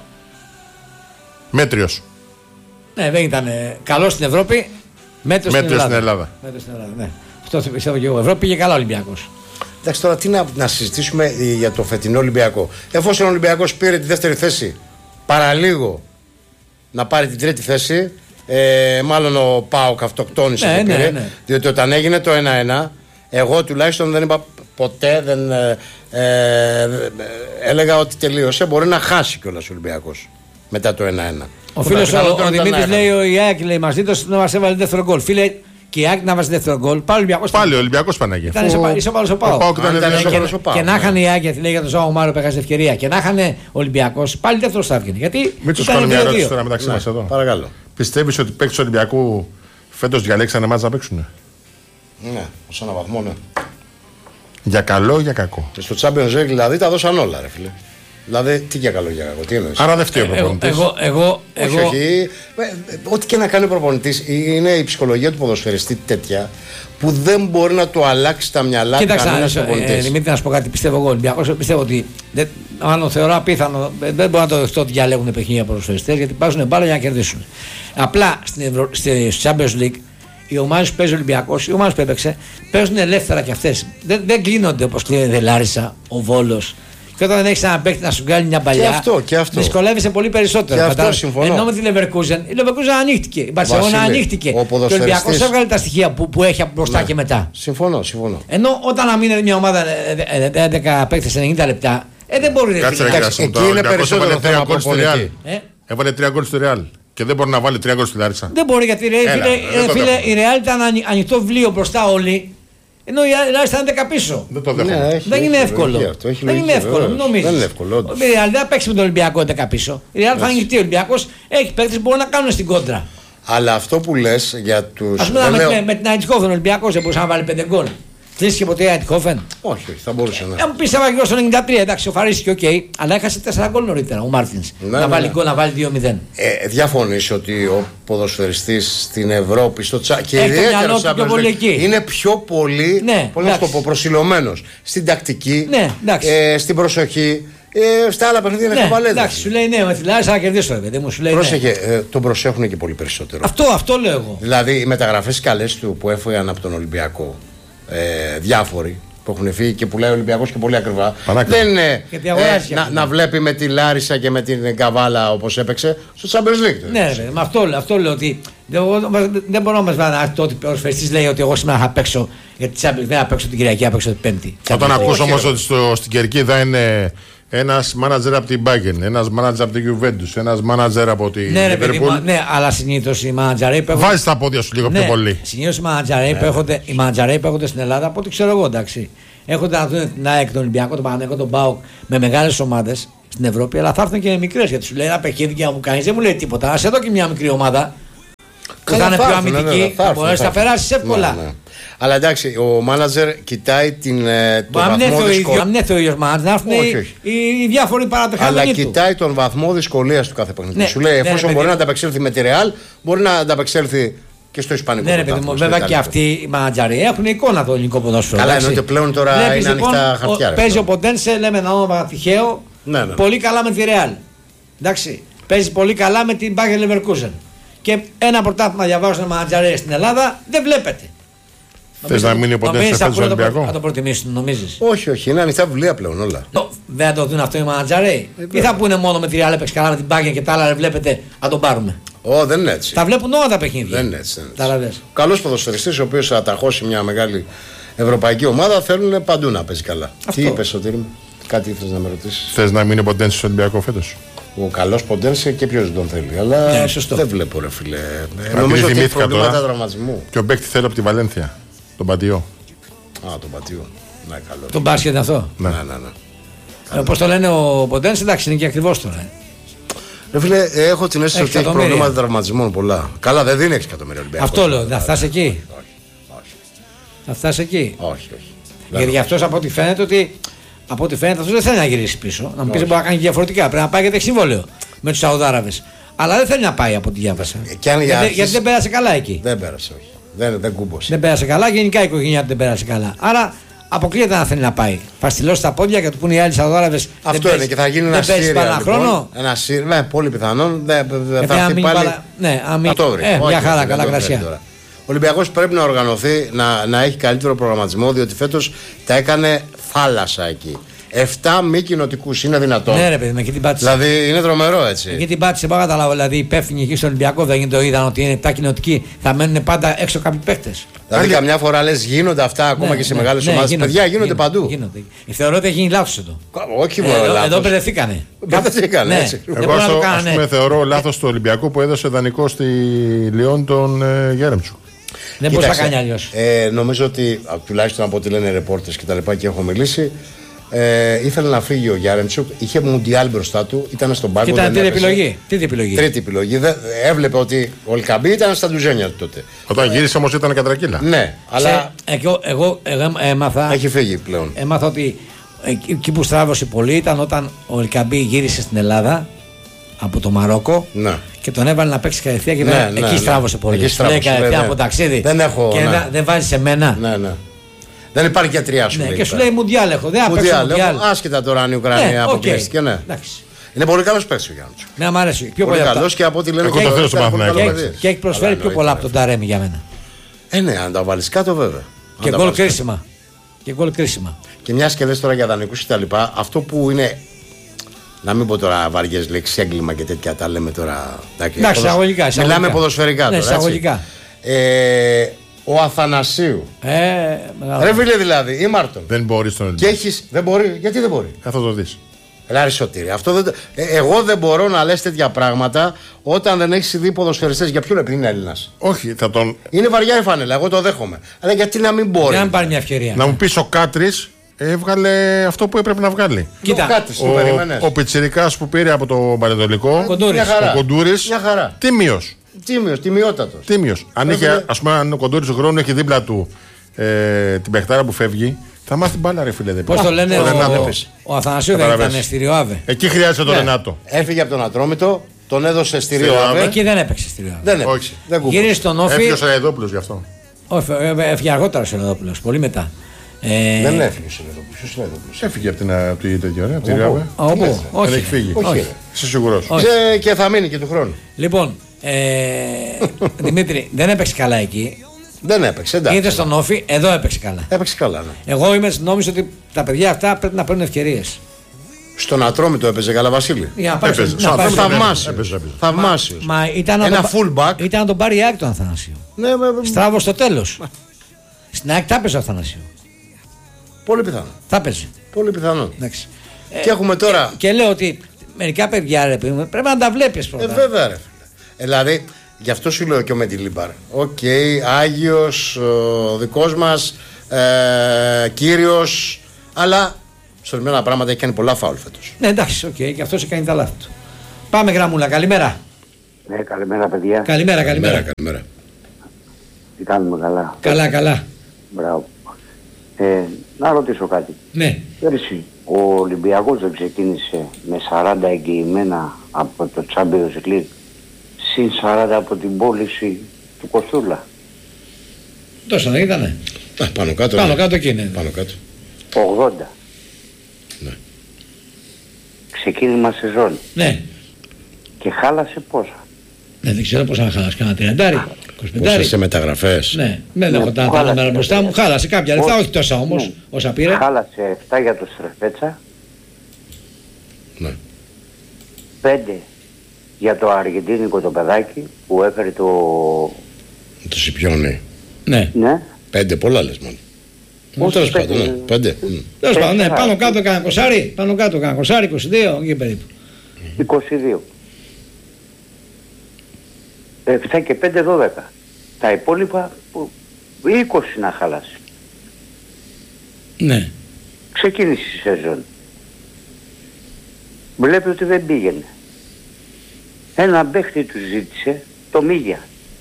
S3: Μέτριος.
S1: Ναι, δεν ήταν καλό στην Ευρώπη. Μέτρο στην
S3: Μέτριος
S1: Ελλάδα.
S3: στην Ελλάδα.
S1: Μέτρο στην Ελλάδα, ναι. Αυτό πιστεύω και εγώ. Ευρώπη πήγε καλά ο Ολυμπιακός.
S2: Εντάξει, τώρα τι να, να συζητήσουμε για το φετινό Ολυμπιακό. Εφόσον ο Ολυμπιακός πήρε τη δεύτερη θέση, παραλίγο να πάρει την τρίτη θέση, ε, μάλλον ο Πάοκ αυτοκτόνησε
S1: Ναι,
S2: και
S1: ναι,
S2: πήρε,
S1: ναι.
S2: διότι όταν έγινε το ένα ένα, εγώ τουλάχιστον δεν είπα ποτέ, δεν, ε, ε, έλεγα ότι τελείωσε, μπορεί να χάσει κιόλας ο Ολυμπιακός μετά το ένα ένα.
S1: Ο φίλο ο,
S2: πιθανότερο
S1: ο
S2: ήταν
S1: Δημήτρη
S2: να έχανε.
S1: λέει: Ο Ιάκ λέει μαζί του να μα έβαλε δεύτερο γκολ. Φίλε, και η Ιάκ να βάζει δεύτερο γκολ. Πάλι ο Ολυμπιακός
S3: Πάλι ο Ολυμπιακός Παναγία.
S1: ήταν ισοπα- ισοπαλός ο Πάοκ.
S3: Πάοκ ήταν
S2: Αν ήταν
S3: δύο-
S2: ισοπαλός
S1: Και,
S2: ο Πάοκ,
S1: και να
S2: ναι.
S1: είχαν οι Άγκια, λέει για τον Ζάο Μάρο που έχασε ευκαιρία. Και να είχαν ο Ολυμπιακός πάλι δεύτερο θα έβγαινε. Γιατί
S3: Μην τους
S1: ήταν
S3: κάνω μια
S1: δύο
S3: ερώτηση
S1: δύο.
S3: τώρα μεταξύ μας εδώ.
S2: Παρακαλώ.
S3: Πιστεύεις ότι οι παίκτες του Ολυμπιακού φέτος διαλέξανε μάτς να παίξουν?
S2: Ναι, ως ένα βαθμό, ναι.
S3: Για καλό ή για κακό?
S2: Και στο Champions League δηλαδή τα δώσαν όλα, ρε φίλε. Δηλαδή, τι για καλό για κακό, τι εννοείς.
S3: Άρα δεν φταίει ο
S1: Εγώ,
S3: προπονητής.
S1: εγώ, εγώ,
S2: Όχι,
S1: εγώ,
S2: όχι. Ε, ε, Ό,τι και να κάνει ο προπονητής, είναι η ψυχολογία του ποδοσφαιριστή τέτοια που δεν μπορεί να το αλλάξει τα μυαλά του
S1: κοίταξε,
S2: κανένας
S1: ε, ε,
S2: προπονητής.
S1: Δημήτρη, να σου πω κάτι. Πιστεύω εγώ. Ολυμπιακός πιστεύω ότι. Δεν, μάλλον θεωρώ απίθανο. Δεν δεν μπορώ να το δεχτώ ότι διαλέγουν παιχνίδια ποδοσφαιριστές γιατί παίζουν μπάλα για να κερδίσουν. Απλά στην Ευρω... στη Champions League οι ομάδες που παίζει ο Ολυμπιακός, οι ομάδες που έπαιξε, παίζουν ελεύθερα κι αυτές. Δεν, δεν κλείνονται όπως κλείνεται η Λάρισα, ο Βόλος. Και όταν δεν έχει ένα παίκτη να σου κάνει μια παλιά,
S2: Και αυτό, και αυτό.
S1: δυσκολεύεσαι πολύ περισσότερο.
S2: Και αυτό
S1: Κατάλαβες.
S2: συμφωνώ.
S1: Ενώ με τη Leverkusen, η Leverkusen ανοίχτηκε. Η Μπαρσελόνα
S2: Βασίλη,
S1: ανοίχτηκε.
S2: ο
S1: Και ο
S2: ποδοσφαιριστής-
S1: Ολυμπιακός έβγαλε τα στοιχεία που, που έχει από μπροστά
S2: Ναι.
S1: και μετά.
S2: Συμφωνώ, συμφωνώ.
S1: Ενώ όταν αμήνεται μια ομάδα ε, ε, ε, έντεκα παίκτες ενενήντα λεπτά, ε, δεν μπορεί να
S3: Κάτσε ρε
S1: φύγει.
S3: Κράσο,
S2: εκεί
S3: το
S2: είναι
S3: Ολυμπιακός
S2: περισσότερο
S3: έβαλε τρία
S2: θέμα
S3: γκολ στη
S2: προπονητή.
S3: Real.
S1: Ε,
S3: Έβαλε τρία γκολ στη Real. Και δεν μπορεί να βάλει τρία γκολ στη Λάρισα.
S1: δεν μπορεί γιατί ρε,
S3: Έλα,
S1: φίλε,
S3: δεν
S1: ε,
S3: το
S1: φίλε,
S3: δέχομαι.
S1: η Real ήταν ανοι- ανοιχτό βιβλίο μπροστά όλοι. Ενώ η Real ήταν έντεκα πίσω.
S3: Δεν το
S2: Ναι,
S3: δέχομαι.
S2: έχει-
S1: Δεν είναι
S2: έχει
S1: εύκολο.
S2: λογική αυτό, έχει
S1: Δεν είναι
S2: λογική,
S1: εύκολο, μην
S2: βεβαίως.
S1: νομίζεις.
S2: Δεν είναι εύκολο, όντως.
S1: Η Real δεν θα παίξει με τον Ολυμπιακό έντεκα πίσω. Η Real θα ανοιχτεί. Ο Ολυμπιακός έχει παίκτες που μπορούν να κάνουν στην κόντρα.
S2: Αλλά αυτό που λες για τους...
S1: Ας πούμε
S2: δεν
S1: με,
S2: λέω-
S1: με, με την Αιτχόφεν ο Ολυμπιακός δεν μπορούσε να βάλει πέντε γκολ. Κλείστηκε ποτέ η Αιτχόφεν.
S2: Όχι, όχι, θα μπορούσε να.
S1: Να μου πει θα βάλει στο ενενήντα τρία, εντάξει, σοφαρίστηκε, οκ, αλλά έχασε τέσσερα γκολ νωρίτερα ο Μάρτιν.
S2: Ναι,
S1: να
S2: ναι,
S1: βάλει
S2: ναι.
S1: γκολ, να βάλει δύο μηδέν.
S2: Ε, διαφωνείς ότι ο ποδοσφαιριστής στην Ευρώπη, στο τσα... και
S1: Έχει το
S2: ιδιαίτερα
S1: μυαλό
S2: στο
S1: του πιο
S2: Champions
S1: πολύ
S2: League,
S1: εκεί.
S2: είναι πιο πολύ,
S1: Ναι,
S2: πώς να σου το
S1: εντάξει.
S2: πω, προσιλωμένος στην τακτική,
S1: Ναι, εντάξει.
S2: ε, στην προσοχή, ε, στα άλλα παιχνίδια είναι
S1: Ναι,
S2: χαβαλέδες.
S1: εντάξει, σου λέει ναι, με τη Λάρισα να κερδίσω, ρε παιδί μου, σου λέει ναι.
S2: Πρόσεχε, ε, τον προσέχουν και πολύ περισσότερο.
S1: Αυτό, αυτό λέω εγώ.
S2: Δηλαδή οι μεταγραφές καλές του που έφυγαν από τον Ολυμπιακό, ε, διάφοροι που έχουν φύγει και πουλάει ο Ολυμπιακός και πολύ ακριβά,
S3: Πανάκριβα.
S2: δεν είναι
S1: Γιατί αγοράζει
S2: να,
S1: αυτό.
S2: να βλέπει με τη Λάρισα και με την Καβάλα όπως έπαιξε στο Champions League.
S1: Ναι, ρε, με αυτό, αυτό λέω ότι δεν, εγώ, δεν μπορώ να μα βάλει το ότι ο Σφαιριστής λέει ότι εγώ σήμερα θα παίξω γιατί δεν θα παίξω την Κυριακή, θα παίξω την Πέμπτη.
S3: Όταν
S1: Όχι,
S3: ακούς όμως
S2: ρε.
S3: ότι στο, στην Κερκίδα είναι ένας μάνατζερ από την Bayern, ένας μάνατζερ από την Juventus, ένας μάνατζερ από την
S1: ναι, ρε, παιδί,
S3: Liverpool.
S1: ναι, αλλά συνήθως οι μάνατζαρέοι που έχονται.
S3: Βάζεις τα πόδια σου λίγο
S1: ναι,
S3: πιο πολύ.
S1: Συνήθως οι μάνατζαρέοι ναι. που έχονται, οι μάνατζαρέοι που έχονται στην Ελλάδα, από ό,τι ξέρω εγώ, εντάξει. Έχονται να δουν την ΑΕΚ, τον Ολυμπιακό, τον Παναθηναϊκό, τον ΠΑΟΚ με μεγάλες ομάδες στην Ευρώπη, αλλά θα έρθουν και μικρές. Γιατί σου λέει ένα παιχνίδι και να μου κάνει, δεν μου λέει τίποτα. Α εδώ και μια μικρή ομάδα που θα είναι πιο αμυντική, θα μπορέσει να περάσει εύκολα.
S2: Ναι, ναι. Αλλά εντάξει, ο μάνατζερ κοιτάει την, τον βαθμό δυσκολίας.
S1: Αν είναι ο ίδιος μάνατζερ, να έρθουν οι, οι διάφοροι παρατεχόμενοι.
S2: Αλλά κοιτάει τον βαθμό δυσκολίας του κάθε παιχνίδι.
S1: Ναι,
S2: σου λέει,
S1: ναι,
S2: εφόσον
S1: ναι,
S2: μπορεί
S1: ναι.
S2: να ανταπεξέλθει με τη Ρεάλ, μπορεί να ανταπεξέλθει και στο Ισπανικό.
S1: Ναι, ρε παιδί μου, βέβαια και αυτοί οι μάνατζαροι έχουν εικόνα το ελληνικό ποδόσφαιρο.
S2: Καλά, εννοείται πλέον τώρα
S1: βλέπεις,
S2: είναι
S1: λοιπόν,
S2: ανοιχτά χαρτιά.
S1: Παίζει ο Ποντένσε, λέμε ένα όνομα τυχαίο,
S2: ναι, ναι.
S1: πολύ καλά με τη Ρεάλ. Εντάξει, παίζει πολύ καλά με την Bayer Leverkusen. Και ένα πρωτάθλημα διαβάζουν μάνατζαροι στην Ελλάδα δεν βλέπετε.
S3: Θες να μείνει ο Ποντένσε σε Ολυμπιακό?
S1: Θα το προτιμήσουν, νομίζεις?
S2: Όχι, όχι, είναι ανοιχτά βιβλία πλέον όλα.
S1: Δεν θα το δουν αυτό οι μάνατζαροι. Ή θα πούνε μόνο με τη Ρεάλ έπαιξε καλά με την Bayer και τα άλλα βλέπετε, να τον πάρουμε.
S2: Ω, δεν είναι έτσι.
S1: Τα βλέπουν όλα τα παιχνίδια.
S2: Δεν είναι έτσι.
S1: έτσι.
S2: Καλός ποδοσφαιριστής, ο οποίος θα αταχώσει μια μεγάλη ευρωπαϊκή ομάδα, θέλουν παντού να παίζει καλά. Αυτό. Τι είπες, Σωτήρη μου, κάτι ήθελες να με ρωτήσεις?
S3: Θες να μείνει ο Ποντένσε στο Ολυμπιακό φέτος?
S2: Ο καλός Ποντένσε και ποιος τον θέλει. Αλλά
S1: ναι,
S2: δεν βλέπω, ρε φίλε. Ε, νομίζω ότι έχει προβλήματα τραυματισμού.
S3: Και ο παίκτη θέλει από τη Βαλένθια, τον Πατιό.
S2: Α, τον Πατιό. Ναι, καλό.
S1: Τον μπάσκετ είναι αυτό.
S3: Ναι,
S2: ναι, ναι. ναι.
S1: Ε, Πώς το λένε ο Ποντένσε, εντάξει, είναι και ακριβώς τώρα. Ε.
S2: Ρε φίλε, έχω την αίσθηση ότι έχει προβλήματα τραυματισμών πολλά. Καλά, δεν δίνει έξι εκατομμύρια Ολυμπιακός.
S1: Αυτό λέω, θα φτάσει εκεί.
S2: Όχι, όχι.
S1: Θα φτάσει εκεί.
S2: Όχι, όχι.
S1: Γιατί γι' αυτό από ό,τι φαίνεται ότι. Από ό,τι φαίνεται αυτό δεν θέλει να γυρίσει πίσω. Να μου πει μπορεί να κάνει διαφορετικά. Πρέπει να πάει γιατί έχει συμβόλαιο με του Σαουδάραβες. Αλλά δεν θέλει να πάει από ό,τι διάβασα. Γιατί, αρχίσει... γιατί δεν πέρασε καλά εκεί.
S2: Δεν πέρασε, όχι. Δεν, δεν κούμπωσε.
S1: Δεν πέρασε καλά, γενικά η οικογένειά του δεν πέρασε καλά. Άρα αποκλείεται να θέλει να πάει. Θα στυλώσει τα πόδια και του πούνε οι άλλοι Σαουδάραβες.
S2: Αυτό είναι και θα γίνει ένα Σύρια. Λοιπόν, ένα Σύρια, ναι, πολύ πιθανόν. Δεν θα έρθει πάλι.
S1: Παλα... Ναι, αμήν...
S2: ε,
S1: μια χαρά, καλά κρασιά.
S2: Ο Ολυμπιακός πρέπει να οργανωθεί, να, να έχει καλύτερο προγραμματισμό, διότι φέτος τα έκανε θάλασσα εκεί. Εφτά μη κοινοτικούς, είναι δυνατόν?
S1: Ναι, ρε παιδί, με εκεί την πάτησε.
S2: Δηλαδή είναι τρομερό έτσι.
S1: Εκεί την πάτησε, πάω καταλάβω. Δηλαδή, υπεύθυνοι εκεί στο Ολυμπιακό δεν το είδαν ότι είναι επτά κοινοτικοί, θα μένουν πάντα έξω κάποιοι παίχτες.
S2: Δηλαδή, καμιά φορά λες γίνονται αυτά ακόμα ναι, και σε ναι, μεγάλες ναι, ομάδες. Γίνονται, Παιδιά γίνονται, γίνονται παντού.
S1: Γίνονται. Θεωρώ ότι έχει γίνει λάθος εδώ.
S2: Όχι μόνο
S1: ε,
S2: λάθος.
S1: Εδώ μπερδευτήκανε.
S2: Μπερδευτήκανε, έτσι.
S3: Εγώ στο, ας πούμε, θεωρώ λάθος του Ολυμπιακού που έδωσε δανεικό στη Λιόν τον ε, Γέρεμτσου.
S1: Δεν μπορούσε να κάνει αλλιώς.
S2: Ε, νομίζω ότι τουλάχιστον από ό,τι λένε οι ρεπόρτες και τα λοιπά και έχω μιλήσει, ε, ήθελε να φύγει ο Γιάρεμτσουκ. Είχε μουντιάλ μπροστά του, ήταν στον πάγκο.
S1: Ήταν τρίτη επιλογή. Τρίτη επιλογή.
S2: Τρίτη επιλογή. Δε, έβλεπε ότι ο Ελκαμπή ήταν στα ντουζένια του τότε.
S3: Όταν γύρισε όμως ήταν κατρακύλα.
S2: Ναι, αλλά.
S1: Σε, εγώ, εγώ, εγώ έμαθα.
S2: Έχει φύγει πλέον.
S1: Έμαθα ότι εκεί που στράβωσε πολύ ήταν όταν ο Ελκαμπή γύρισε στην Ελλάδα από το Μαρόκο.
S2: Ναι.
S1: Και τον έβαλε να παίξει κατευθείαν και
S2: ναι,
S1: δεν,
S2: ναι,
S1: εκεί
S2: ναι,
S1: στράβωσε πολύ.
S2: Εκεί στράβωσε,
S1: λέει κατευθείαν από ταξίδι.
S2: Δεν έχω.
S1: Και
S2: ναι.
S1: δεν βάζει σε μένα.
S2: Ναι, ναι. Δεν υπάρχει γιατριά σου.
S1: Ναι,
S2: λέει,
S1: και σου λέει Μουντιάλ έχω. Δεν
S2: Μουντιάλ. Άσχετα τώρα αν η Ουκρανία ναι, αποκλείστηκε. Ναι. Είναι πολύ καλό παίκτη ο Γιάννη.
S1: Ναι, μου αρέσει. Πιο
S2: πολύ καλό και από ό,τι λένε
S3: εγώ το θέλω στο Παναθηναϊκό.
S1: Και έχει προσφέρει πιο πολλά από τον Ταρέμι για μένα.
S2: Ε, ναι, αν τα βάλει κάτω βέβαια.
S1: Και γκολ κρίσιμα. Και γκολ κρίσιμα.
S2: Και μια και λες τώρα για δανεικούς και τα λοιπά, αυτό που είναι. Να μην πω τώρα βαριές λέξεις, έγκλημα και τέτοια τα λέμε τώρα.
S1: Εντάξει, εισαγωγικά.
S2: Μιλάμε ποδοσφαιρικά τώρα.
S1: Εισαγωγικά.
S2: Ε, ο Αθανασίου.
S1: Ε,
S2: Ρε φίλε δηλαδή, ή Μάρτον.
S3: Δεν μπορεί στον Ολυμπιακό.
S2: Και έχεις, δεν μπορεί, γιατί δεν μπορεί.
S3: Θα το δεις.
S2: Ελά, Σωτήρη, αυτό δεν, ε, εγώ δεν μπορώ να λες τέτοια πράγματα όταν δεν έχεις δει ποδοσφαιριστές. Για ποιον επειδή είναι Έλληνας.
S3: Όχι, θα τον.
S2: Είναι βαριά η φανέλα, εγώ το δέχομαι. Αλλά γιατί να μην μπορεί.
S1: Για να πάρει μια ευκαιρία.
S3: Να μου πεις ο Κάτρης έβγαλε αυτό που έπρεπε να βγάλει.
S2: Κοίτα, Κάτρης,
S3: ο, ο, ο Πιτσιρικάς που πήρε από το Πανετολικό, ο Κοντούρης, τίμιος.
S2: Τίμιος, τιμιότατος.
S3: Τίμιος. Αν είχε, ας πούμε, αν ο Κοντούρης ο χρόνος έχει δίπλα του ε, την παιχτάρα που φεύγει, θα μάθει μπάλα, ρε φίλε.
S1: Πώς το λένε, ο, ο, ο Αθανασίου δεν ήταν στη Ριοάβε.
S3: Εκεί χρειάζεται τον Ρενάτο.
S2: Έφυγε από τον Ατρόμητο, τον έδωσε στη Ριοάβε.
S1: Εκεί δεν έπαιξε στη Ριοάβε.
S2: Δεν έπαιξε.
S1: Γύρισε στον Όφη.
S3: Έφυγε ο Σαραϊδόπουλος γι' αυτό.
S1: Όχι, έφυγε αργότερα ο Σαραϊδόπουλος, πολύ μετά.
S2: Ε... Δεν έφυγε ο Σαραϊδόπουλος. Ποιος Σαραϊδόπουλος?
S3: Έφυγε από την τέτοια, από τη Ριοάβε.
S1: Όχι.
S3: Δεν έχει φύγει. Είσαι σίγουρος?
S2: Και θα μείνει και του χρόνου.
S1: Λοιπόν, Δημήτρη, δεν έπαιξε καλά εκεί.
S2: Δεν έπαιξε, εντάξει.
S1: Είτε στον Όφη, εδώ έπαιξε καλά.
S2: Έπαιξε καλά, ναι.
S1: Εγώ είμαι νόμιζα ότι τα παιδιά αυτά πρέπει να παίρνουν ευκαιρίες.
S2: Στον Ατρόμητο έπαιζε καλά, Βασίλη.
S1: Έπαιζε.
S2: Θαυμάσιο.
S1: Μα ήταν
S2: ένα fullback.
S1: Ήταν να τον πάρει η ΑΕΚ τον Αθανασίου.
S2: Ναι, με...
S1: Στράβο στο τέλος. Στην ΑΕΚ τα έπαιζε ο Αθανασίου.
S2: Πολύ πιθανό.
S1: Τα έπαιζε.
S2: Πολύ πιθανό.
S1: Εντάξει.
S2: Και έχουμε τώρα.
S1: Και λέω ότι μερικά παιδιά ρε, πρέπει να τα βλέπεις πρώτα.
S2: Ε, βέβαια, ρε. Δηλαδή, γι' αυτό σου λέω και ο Μεντιλίμπαρ. Οκ, okay, Άγιος, ο δικός μας, ε, κύριος, αλλά σε ορισμένα πράγματα έχει κάνει πολλά φάουλ φέτος.
S1: Ναι, εντάξει, οκ, okay, και αυτός έχει κάνει τα λάθη του. Πάμε γραμμούλα, καλημέρα.
S5: Ναι, καλημέρα παιδιά.
S1: Καλημέρα, καλημέρα.
S2: Καλημέρα, καλημέρα.
S5: Τι κάνουμε καλά.
S1: Καλά, καλά.
S5: Μπράβο. Ε, να ρωτήσω κάτι.
S1: Ναι.
S5: Πέρσι ο Ολυμπιακός δεν ξεκίνησε με σαράντα εγγυημένα από το Champions League συν σαράντα από την πώληση του Κοστούλα.
S1: Τόσο δεν ήτανε.
S2: Α, πάνω κάτω.
S1: Πάνω
S2: ναι.
S1: κάτω εκεί είναι.
S2: Πάνω κάτω.
S5: ογδόντα.
S2: Ναι.
S5: Ξεκίνημα σεζόν.
S1: Ναι.
S5: Και χάλασε πόσα.
S1: Ναι, δεν ξέρω πόσα να χάλασε. Κάνα τριαντάρι, είκοσι πέντε.
S2: Πόσα σε μεταγραφές.
S1: Ναι, δεν έχω τα
S5: χάλασε.
S1: νούμερα μπροστά μου. Χάλασε κάποια λεφτά, όχι τόσα όμως
S5: Ναι.
S1: όσα πήρε.
S5: Χάλασε επτά για το Στρεφέτσα,
S2: Ναι.
S5: πέντε για το αργεντίνικο το παιδάκι που έφερε το...
S2: Το Σιπιόνι.
S1: Ναι.
S5: Ναι.
S2: Πέντε, πολλά λες μόνο.
S5: Όχι,
S2: Τέλος
S5: πέντε.
S2: πάντων, ναι. Πέντε. Μμ.
S1: Τέλος πάντων, ναι,
S5: Τέσσερα.
S1: πάνω κάτω κάνα κοσάρι, πάνω κάτω κάνα κοσάρι, είκοσι δύο, εκεί περίπου.
S5: είκοσι δύο. επτά και πέντε, δώδεκα. Τα υπόλοιπα που είκοσι να χαλάσει.
S1: Ναι.
S5: Ξεκίνησε η σεζόν. Βλέπει ότι δεν πήγαινε. Ένα παίχτη του ζήτησε, το Μίγια.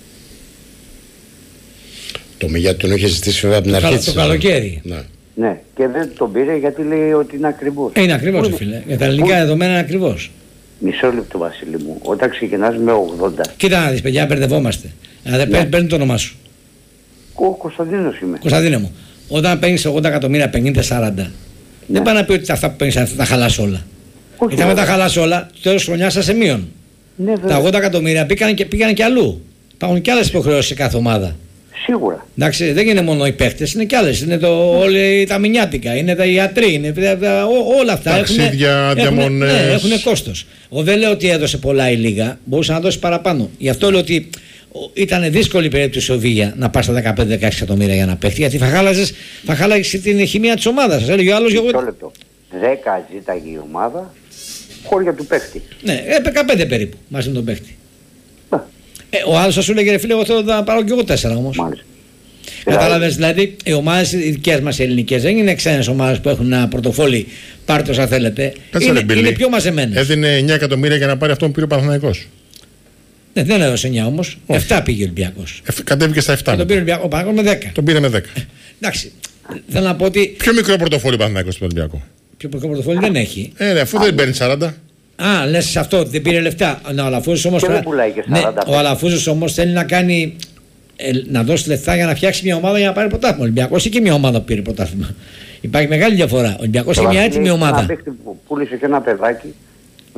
S2: Το Μιγιάτι τον είχε ζητήσει βέβαια από την
S1: Το,
S2: αρχή
S1: καλο-
S2: της
S1: το
S2: σεζόν.
S1: καλοκαίρι.
S2: Ναι.
S5: Ναι, και δεν τον πήρε γιατί λέει ότι είναι ακριβώς.
S1: Ε, είναι ακριβώς,
S5: Πού
S1: ρε
S5: είναι-
S1: φίλε. Για τα ελληνικά
S5: πού-
S1: δεδομένα είναι ακριβώς.
S5: Μισό λεπτό Βασίλη μου. Όταν ξεκινάς με ογδόντα.
S1: Κοίτα να δεις, παιδιά, μπερδευόμαστε. Δηλαδή, παίρνει- παίρνει το όνομά σου.
S5: Ο Κωνσταντίνος είμαι.
S1: Κωνσταντίνε μου, όταν παίρνει ογδόντα εκατομμύρια, πενήντα σαράντα, δεν πάει να πει ότι αυτά που παίρνει θα τα χαλάσει όλα.
S5: Όχι,
S1: Γιατί αν
S5: βέβαια.
S1: τα χαλάσει όλα, το τέλος της χρονιάς θα σε μείον.
S5: Ναι,
S1: Τα
S5: βέβαια.
S1: ογδόντα εκατομμύρια πήγανε και, πήγανε και αλλού. Υπάρχουν και άλλες υποχρεώσεις σε κάθε ομάδα.
S5: Σίγουρα.
S1: Εντάξει, δεν είναι μόνο οι παίχτες, είναι και άλλες. Είναι το, όλοι τα μηνιάτικα, είναι τα ιατροί, είναι τα- τα- ό- όλα αυτά.
S3: Ταξίδια,
S1: έχουν,
S3: διαμονές.
S1: Ναι, έχουν κόστος. Εγώ δεν λέω ότι έδωσε πολλά η Λίγα, μπορούσε να δώσει παραπάνω. Γι' αυτό λέω ότι ήταν δύσκολη η περίπτωση ο Βίγια να πάρει στα δεκαπέντε δεκαέξι εκατομμύρια για να παίχτη, γιατί θα χάλαζες, θα χάλαγες την χημεία της ομάδας. Σας έλεγε ο άλλος.
S5: Μισό
S1: Εγώ...
S5: λεπτό. δέκα ζήταγε η ομάδα χώρια του παίχτη.
S1: Ναι, ε, δεκαπέντε περίπου μαζί με τον παίχτη.
S5: Ναι,
S1: Ε, ο άλλος θα σου λέγε ρε φίλε, εγώ θέλω να πάρω και εγώ τέσσερα όμως.
S5: μάλιστα.
S1: Κατάλαβες, δηλαδή οι ομάδες οι δικές μας οι ελληνικές δεν είναι ξένες ομάδες που έχουν ένα πορτοφόλι, πάρτε όσα θέλετε.
S3: Κάτσε,
S1: Είναι,
S3: ρε, Μπιλί.
S1: είναι πιο μαζεμένες.
S3: Έδινε εννιά εκατομμύρια για να πάρει αυτό που πήρε ο Παναθηναϊκός.
S1: Ναι, δεν έδωσε εννιά όμως. επτά πήγε ο Ολυμπιακός.
S3: Ε, κατέβηκε στα
S1: Και
S3: επτά.
S1: τον πήρε ο Ολυμπιακός, ο Παναθηναϊκός με δέκα.
S3: Τον πήρε με δέκα.
S1: Εντάξει. Θέλω να πω ότι
S3: Πιο μικρό πορτοφόλι ο Παναθηναϊκός στον Ολυμπιακό.
S1: πιο μικρό πορτοφόλι δεν έχει.
S3: Ε, ρε, αφού δεν παίρνει σαράντα.
S1: Α, λες σε αυτό ότι δεν πήρε λεφτά. Ναι, ο Αλαφούζος όμως,
S5: Και δεν
S1: πρέπει-
S5: πουλάει και
S1: ναι,
S5: σαράντα.
S1: ο Αλαφούζος όμως θέλει να κάνει. Ε, να δώσει λεφτά για να φτιάξει μια ομάδα για να πάρει πρωτάθλημα. Ο Ολυμπιακός έχει και μια ομάδα που πήρε πρωτάθλημα. Υπάρχει μεγάλη διαφορά. Ο Ολυμπιακός έχει μια έτοιμη
S5: Ένα
S1: ομάδα.
S5: παίχτη που πούλησε και ένα παιδάκι ε,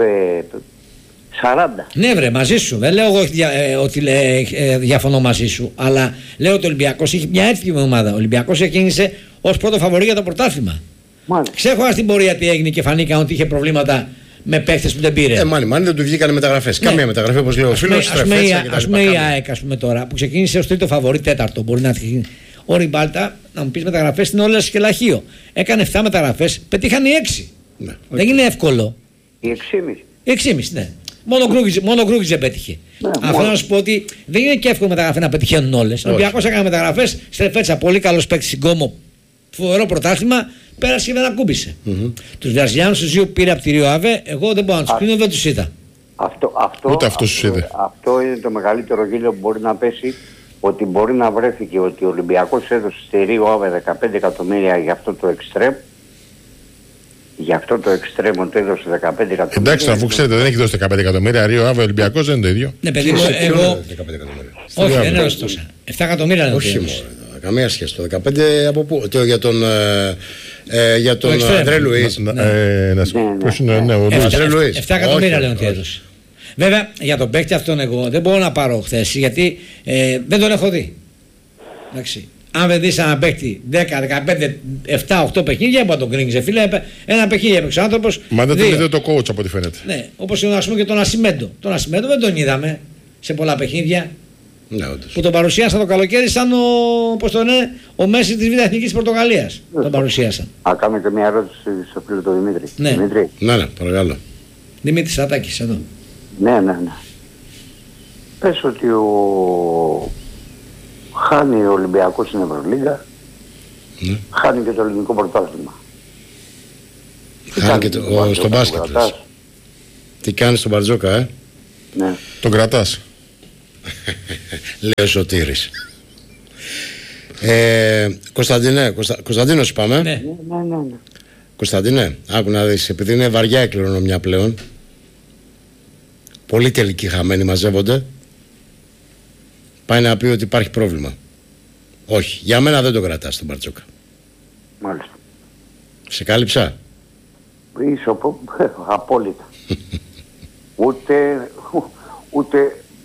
S5: σαράντα.
S1: Ναι, βρε, μαζί σου. Δεν λέω εγώ δια- ε, ότι ε, ε, διαφωνώ μαζί σου. Αλλά λέω ότι ο Ολυμπιακός έχει μια έτοιμη ομάδα. Ο Ολυμπιακός ξεκίνησε ως πρώτο φαβορί για το πρωτάθλημα.
S5: Μάλιστα.
S1: Ξέχωρα στην πορεία τι έγινε και φανήκαν ότι είχε προβλήματα με παίχτες που δεν πήρε.
S2: Ε, μάλλον, μάλλον δεν του βγήκαν μεταγραφές.
S1: Ναι.
S2: Καμία μεταγραφή όπως λέει ο
S1: Ας πούμε,
S2: φίλος.
S1: ας πούμε, η-
S2: Στρεφέτσα κτλ.
S1: ας πούμε η
S2: Καμία.
S1: ΑΕΚ ας πούμε, τώρα που ξεκίνησε ως τρίτο φαβορί, τέταρτο μπορεί να αρχίσει. Ο Ριμπάλτα, να μου πεις μεταγραφές στην Όλας και Λαχείο. Έκανε επτά μεταγραφές, πετύχανε έξι.
S2: Ναι.
S1: Δεν είναι εύκολο.
S5: Η εξήμιση.
S1: έξι κόμμα πέντε, ναι. Μόνο ο Γκρούγκιτς- Μόνο ο Γκρούγκιτς δεν πέτυχε.
S5: Ναι,
S1: Αυτό
S5: μόνο.
S1: να σου πω ότι δεν είναι και εύκολο μεταγραφή να πετυχαίνουν όλες. Ο Ολυμπιακός έκανε μεταγραφές, Στρεφέτσα, πολύ καλός παίκτης στην Κόμο, φοβερό πρωτάθλημα, πέρασε και δεν ακούμπησε. Mm-hmm. Τους Βραζιλιάνους τους δύο πήρε από τη Ρίο Αβέ, εγώ δεν μπορώ να τους κρίνω, δεν τους είδα.
S5: Αυτό, αυτό,
S3: Ούτε αυτός τους είδε.
S5: αυτό είναι το μεγαλύτερο γέλιο που μπορεί να πέσει, ότι μπορεί να βρέθηκε ότι ο Ολυμπιακός έδωσε στη Ρίο Αβέ δεκαπέντε εκατομμύρια για αυτό το εξτρέμ. Για αυτό το εξτρέμ το έδωσε δεκαπέντε εκατομμύρια.
S3: Εντάξει, αφού ξέρετε δεν έχει δώσει δεκαπέντε εκατομμύρια. Ρίο Άβε Ολυμπιακός δεν είναι το ίδιο.
S1: Ναι, παιδί μου,
S2: Σε ποιον
S1: εγώ.
S2: έδωσε δεκαπέντε εκατομμύρια.
S1: Όχι,
S3: Ρίο
S1: δεν
S3: Αβέ.
S1: έδωσε τόσα. επτά εκατομμύρια δεν
S2: Όχι
S1: έδωσε.
S2: μόνο. Καμία σχέση. Το δεκαπέντε από πού. Το, για τον, ε, ε, για τον
S1: εξτρέμ.
S2: Αντρέ Λουίς.
S3: Να- ε, να σου-
S5: Ναι, ναι.
S3: Ποιος είναι, ναι, ο
S2: Εφτά.
S3: Λουίς.
S2: Αντρέ Λουίς.
S1: επτά εκατομμύρια
S2: Όχι,
S1: λένε ότι
S2: όχι.
S1: έδωσε. Βέβαια για τον παίκτη αυτόν εγώ δεν μπορώ να πάρω θέση γιατί ε, δεν τον έχω δει. Εντάξει. Αν δεν δεις έναν παίκτη δέκα, δεκαπέντε, επτά, οκτώ παιχνίδια, μπορεί να τον κρίνεις. Φίλε, ένα παιχνίδι έπαιξε ο άνθρωπος.
S3: Μα δεν τον
S1: δύο.
S3: είδε το coach από ό,τι φαίνεται.
S1: Ναι, όπως ας πούμε και τον Ασημέντο. Τον Ασημέντο δεν τον είδαμε σε πολλά παιχνίδια.
S2: Ναι, όντως.
S1: Που τον παρουσίασαν το καλοκαίρι σαν ο, πώς το λένε, ο Μέση της Β' Εθνικής της Πορτογαλίας. Τον παρουσίασαν.
S5: Α, κάνω και μια ερώτηση στο φίλο του Δημήτρη.
S1: Ναι.
S5: Δημήτρη.
S2: Ναι, ναι, παρακαλώ.
S1: Δημήτρης Σατάκης, εδώ.
S5: Ναι, ναι, ναι. Πες ότι ο... χάνει ο Ολυμπιακός στην Ευρωλίγκα,
S2: Ναι.
S5: χάνει και το ελληνικό πρωτάθλημα.
S2: Χάνει και το, ο, στο μπάσκετ. Τι κάνει στον Μπαρτζόκα, ε?
S5: Ναι.
S3: Τον κρατάς.
S2: Λέει ο Σωτήρης. ε, Κωνσταντινέ, Κωνστα, Κωνσταντίνος είπαμε.
S1: Ναι.
S5: Ναι, ναι, ναι, ναι.
S2: Κωνσταντινέ, άκου να δεις, επειδή είναι βαριά η κληρονομιά πλέον, πολλοί τελικοί χαμένοι μαζεύονται, πάει να πει ότι υπάρχει πρόβλημα. Όχι, για μένα δεν τον κρατάς τον Μπαρτζόκα.
S5: Μάλιστα.
S2: Σε κάλυψα.
S5: Είσαι απο... απόλυτα. ούτε, ούτε,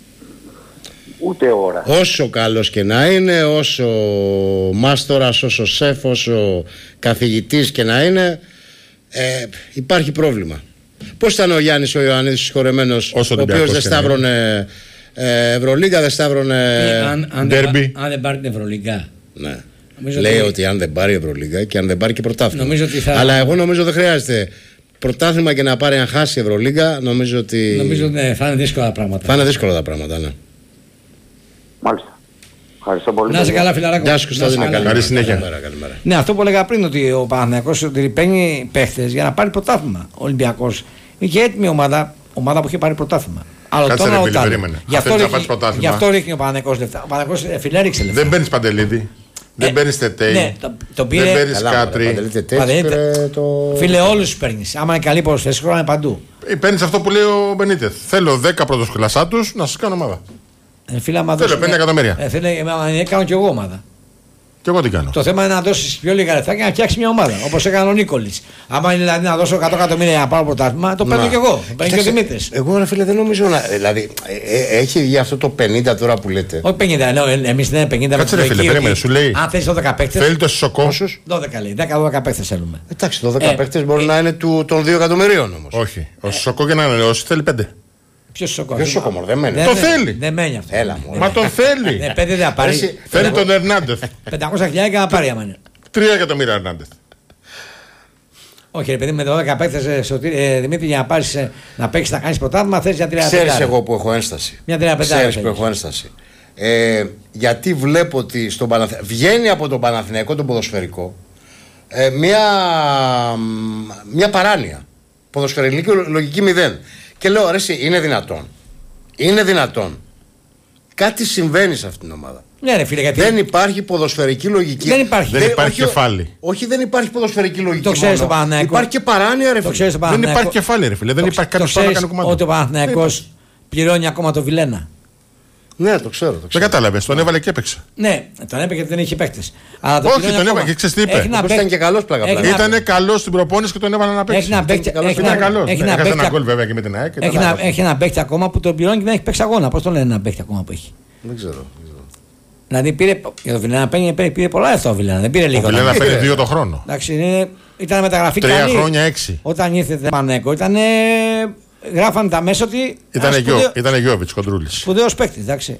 S5: ούτε ώρα.
S2: Όσο καλός και να είναι, όσο μάστορας, όσο σεφ, όσο καθηγητής και να είναι, ε, υπάρχει πρόβλημα. Πώς ήταν ο Γιάννης ο Ιωαννίδης συγχωρεμένος,
S3: Όσο
S2: ο οποίος δεν σταύρωνε ε, Ευρωλίγκα, δεν σταύρωνε
S1: Ε, αν, αν,
S3: Derby.
S1: δεν, αν δεν πάρει την Ευρωλίγκα.
S2: Ναι.
S1: Νομίζω
S2: Λέει
S1: ότι-
S2: ότι αν δεν πάρει Ευρωλίγκα και αν δεν πάρει και πρωτάθλημα.
S1: Νομίζω ότι θα-
S2: Αλλά εγώ νομίζω δεν χρειάζεται πρωτάθλημα και να πάρει αν χάσει Ευρωλίγκα. Νομίζω ότι
S1: Νομίζω ότι ναι, θα είναι δύσκολα τα πράγματα.
S2: θα είναι δύσκολα τα πράγματα. Ναι.
S5: Μάλιστα. Ευχαριστώ πολύ.
S1: Να είσαι
S5: παιδιά.
S1: καλά, φιλαράκο.
S2: Γεια σου
S1: Να είσαι
S2: Κωνσταντίνε.
S1: καλά.
S3: Καλή συνέχεια.
S2: Καλημέρα, καλημέρα.
S1: Ναι, αυτό που έλεγα πριν, ότι ο Παναθηναϊκός ότι παίρνει παίχτες για να πάρει πρωτάθλημα. Ο Ολυμπιακός είχε έτοιμη ομάδα, ομάδα που είχε πάρει πρωτάθλημα. Αλλά
S3: Κάτσε,
S1: τώρα
S3: ρε,
S1: ο
S3: φίλε,
S1: Τάλ.
S3: περίμενε.
S1: Γι'
S3: Αν
S1: αυτό
S3: θέλεις να
S1: ρίχνει-
S3: πάρεις πρωτάθλημα.
S1: γι' αυτό ρίχνει ο Παναθηναϊκός λεφτά. Ο Παναθηναϊκός ε, φίλε ρίξε λεφτά.
S3: Δεν παίρνει Παντελίδη. Δεν
S1: Ε,
S3: παίρνει Τετέι.
S1: ναι, το- το πήρε-
S3: Δεν παίρνει
S2: Καλά, μωρέ,
S3: Κάτρι.
S2: Παντελή Τετέτσι
S1: Παντελή,
S2: πήρε το...
S1: Φίλε, όλους τους παίρνεις. Άμα είναι καλή ποδοσφαίρες, είναι παντού.
S3: Παίρνει αυτό που λέει ο Μπενίτεθ. Θέλω δέκα πρωτοσκλασσά του να σα κάνω ομάδα.
S1: Ε, φίλε, άμα
S3: Θέλω
S1: δώσεις
S3: πέντε
S1: μια-
S3: εκατομμύρια.
S1: Ε, φίλε, ε, ε, κάνω κι εγώ ομάδα.
S3: Και εγώ τι κάνω.
S1: Το θέμα είναι να δώσει πιο λίγα λεφτά και να φτιάξει μια ομάδα. Όπως έκανε ο Νίκολης. Άμα είναι δηλαδή να δώσω εκατό εκατομμύρια για να πάρω πρωτάθλημα, το παίρνω
S2: Να.
S1: κι εγώ. Το παίρνει και ο
S2: Κοίταξε,
S1: Δημήτρης.
S2: Εγώ ρε φίλε δεν νομίζω να. Δηλαδή ε, ε, έχει βγει αυτό το πενήντα τώρα που λέτε.
S1: Όχι πενήντα, ναι, εμείς δεν είναι πενήντα.
S3: Κάτσε,
S1: με
S3: ρε
S1: την
S3: φίλε,
S1: λογική
S3: περίμενε,
S1: ότι
S3: σου λέει.
S1: Αν θες δώδεκα παίκτες.
S3: Θέλει το Σοκό.
S1: δώδεκα λέει. δέκα δώδεκα παίκτες θέλουμε.
S2: Εντάξει, δώδεκα
S1: Ε,
S2: παίκτες μπορεί
S1: ε,
S2: να είναι του, των δύο εκατομμυρίων όμως.
S3: Όχι. Ο Σοκό για να είναι όσοι θέλει πέντε.
S1: Ποιος σοκό.
S2: Ποιος σοκό, μωρέ, δεν μένει.
S3: Το θέλει.
S1: Δεν μένει αυτό.
S2: Έλα, μωρέ.
S3: Μα τον θέλει.
S1: Ναι, πέντε δεν θα πάρει.
S2: Εσύ,
S3: Θέλει τον Ερνάντεθ.
S1: πεντακόσια χιλιάδες να πάρει άμα είναι.
S3: Τρία εκατομμύρια Ερνάντεθ.
S1: Όχι, ρε παιδί με δώδεκα παίκτες ε, Σωτήρη, ε, Δημήτρη, για να πάρεις ε, να παίξεις να κάνεις πρωτάθλημα θες για τρία
S2: Ξέρεις
S1: πεντάρια.
S2: εγώ που έχω ένσταση.
S1: Μια τρία πεντάρια
S2: Ξέρεις που
S1: θέλεις.
S2: έχω ένσταση. Ε, γιατί βλέπω ότι στον Παναθ... βγαίνει από τον Παναθηναϊκό τον ποδοσφαιρικό ε, μια, μια παράνοια. Ποδοσφαιρική λογική μηδέν. Και λέω ρε εσύ, είναι δυνατόν. Είναι δυνατόν. Κάτι συμβαίνει σε αυτήν την ομάδα.
S1: Ναι, ρε φίλε, γιατί.
S2: Δεν υπάρχει ποδοσφαιρική λογική.
S1: Δεν υπάρχει.
S3: Δεν υπάρχει
S2: όχι,
S3: κεφάλι.
S2: Όχι, δεν υπάρχει ποδοσφαιρική λογική.
S1: Το ξέρεις
S2: μόνο.
S1: το Παναθηναϊκό.
S2: Υπάρχει και παράνοια, ρε
S1: Το
S2: φίλε.
S1: ξέρεις το
S3: Δεν
S1: Παναθηναϊκό.
S3: υπάρχει κεφάλι, ρε φίλε. Δεν
S1: Το-
S3: υπάρχει
S1: το
S3: κάποιο που να
S1: ξέρεις
S3: κάνει κομμάτι.
S1: ότι ο Παναθηναϊκός πληρώνει ακόμα το Βιλένα.
S2: Ναι, το ξέρω. Το
S3: Δεν
S2: ξέρω.
S3: κατάλαβε. Τον έβαλε και έπαιξε.
S1: Ναι, τον έπαιε γιατί δεν είχε παίκτες. Αλλά το
S3: Όχι,
S1: πληρώνει
S3: τον
S1: ακόμα.
S3: έβαλε και ξέρεις τι είπε.
S1: Έχει να
S2: Όπως
S1: παίξει-
S2: ήταν και καλός πλάκα,
S1: έχει
S2: πλάκα.
S1: να-
S3: Ήταν καλό στην προπόνηση και τον έβαλε να παίξει.
S1: Έχει να παίξει.
S2: καλός,
S1: έχει
S3: Ήταν
S1: να-
S3: καλό.
S1: έχει να
S3: Έχασε
S1: παίξει-
S3: ένα γκολ βέβαια και με την ΑΕΚ.
S1: Έχει να, έχει ένα παίκτη ακόμα που τον πληρώνει και δεν έχει παίξει αγώνα. Πώς τον λένε ένα παίκτη ακόμα που έχει.
S2: Δεν ξέρω. δεν ξέρω.
S1: Δηλαδή πήρε. Για το Βιλένα πήρε, πήρε, πήρε πολλά λεφτά ο Βιλένα. Δεν πήρε
S3: Ο
S1: λίγο.
S3: Βιλένα
S1: δηλαδή.
S3: παίρνει δύο το χρόνο.
S1: Εντάξει, είναι, ήταν μεταγραφή
S3: Τρία
S1: καλή.
S3: χρόνια έξι.
S1: Όταν ήρθε το Πανέκο ήταν. Γράφανε τα μέσα ότι.
S3: Ήταν Γιώβιτ Κοντρούλη.
S1: Σπουδαίο παίκτη, εντάξει.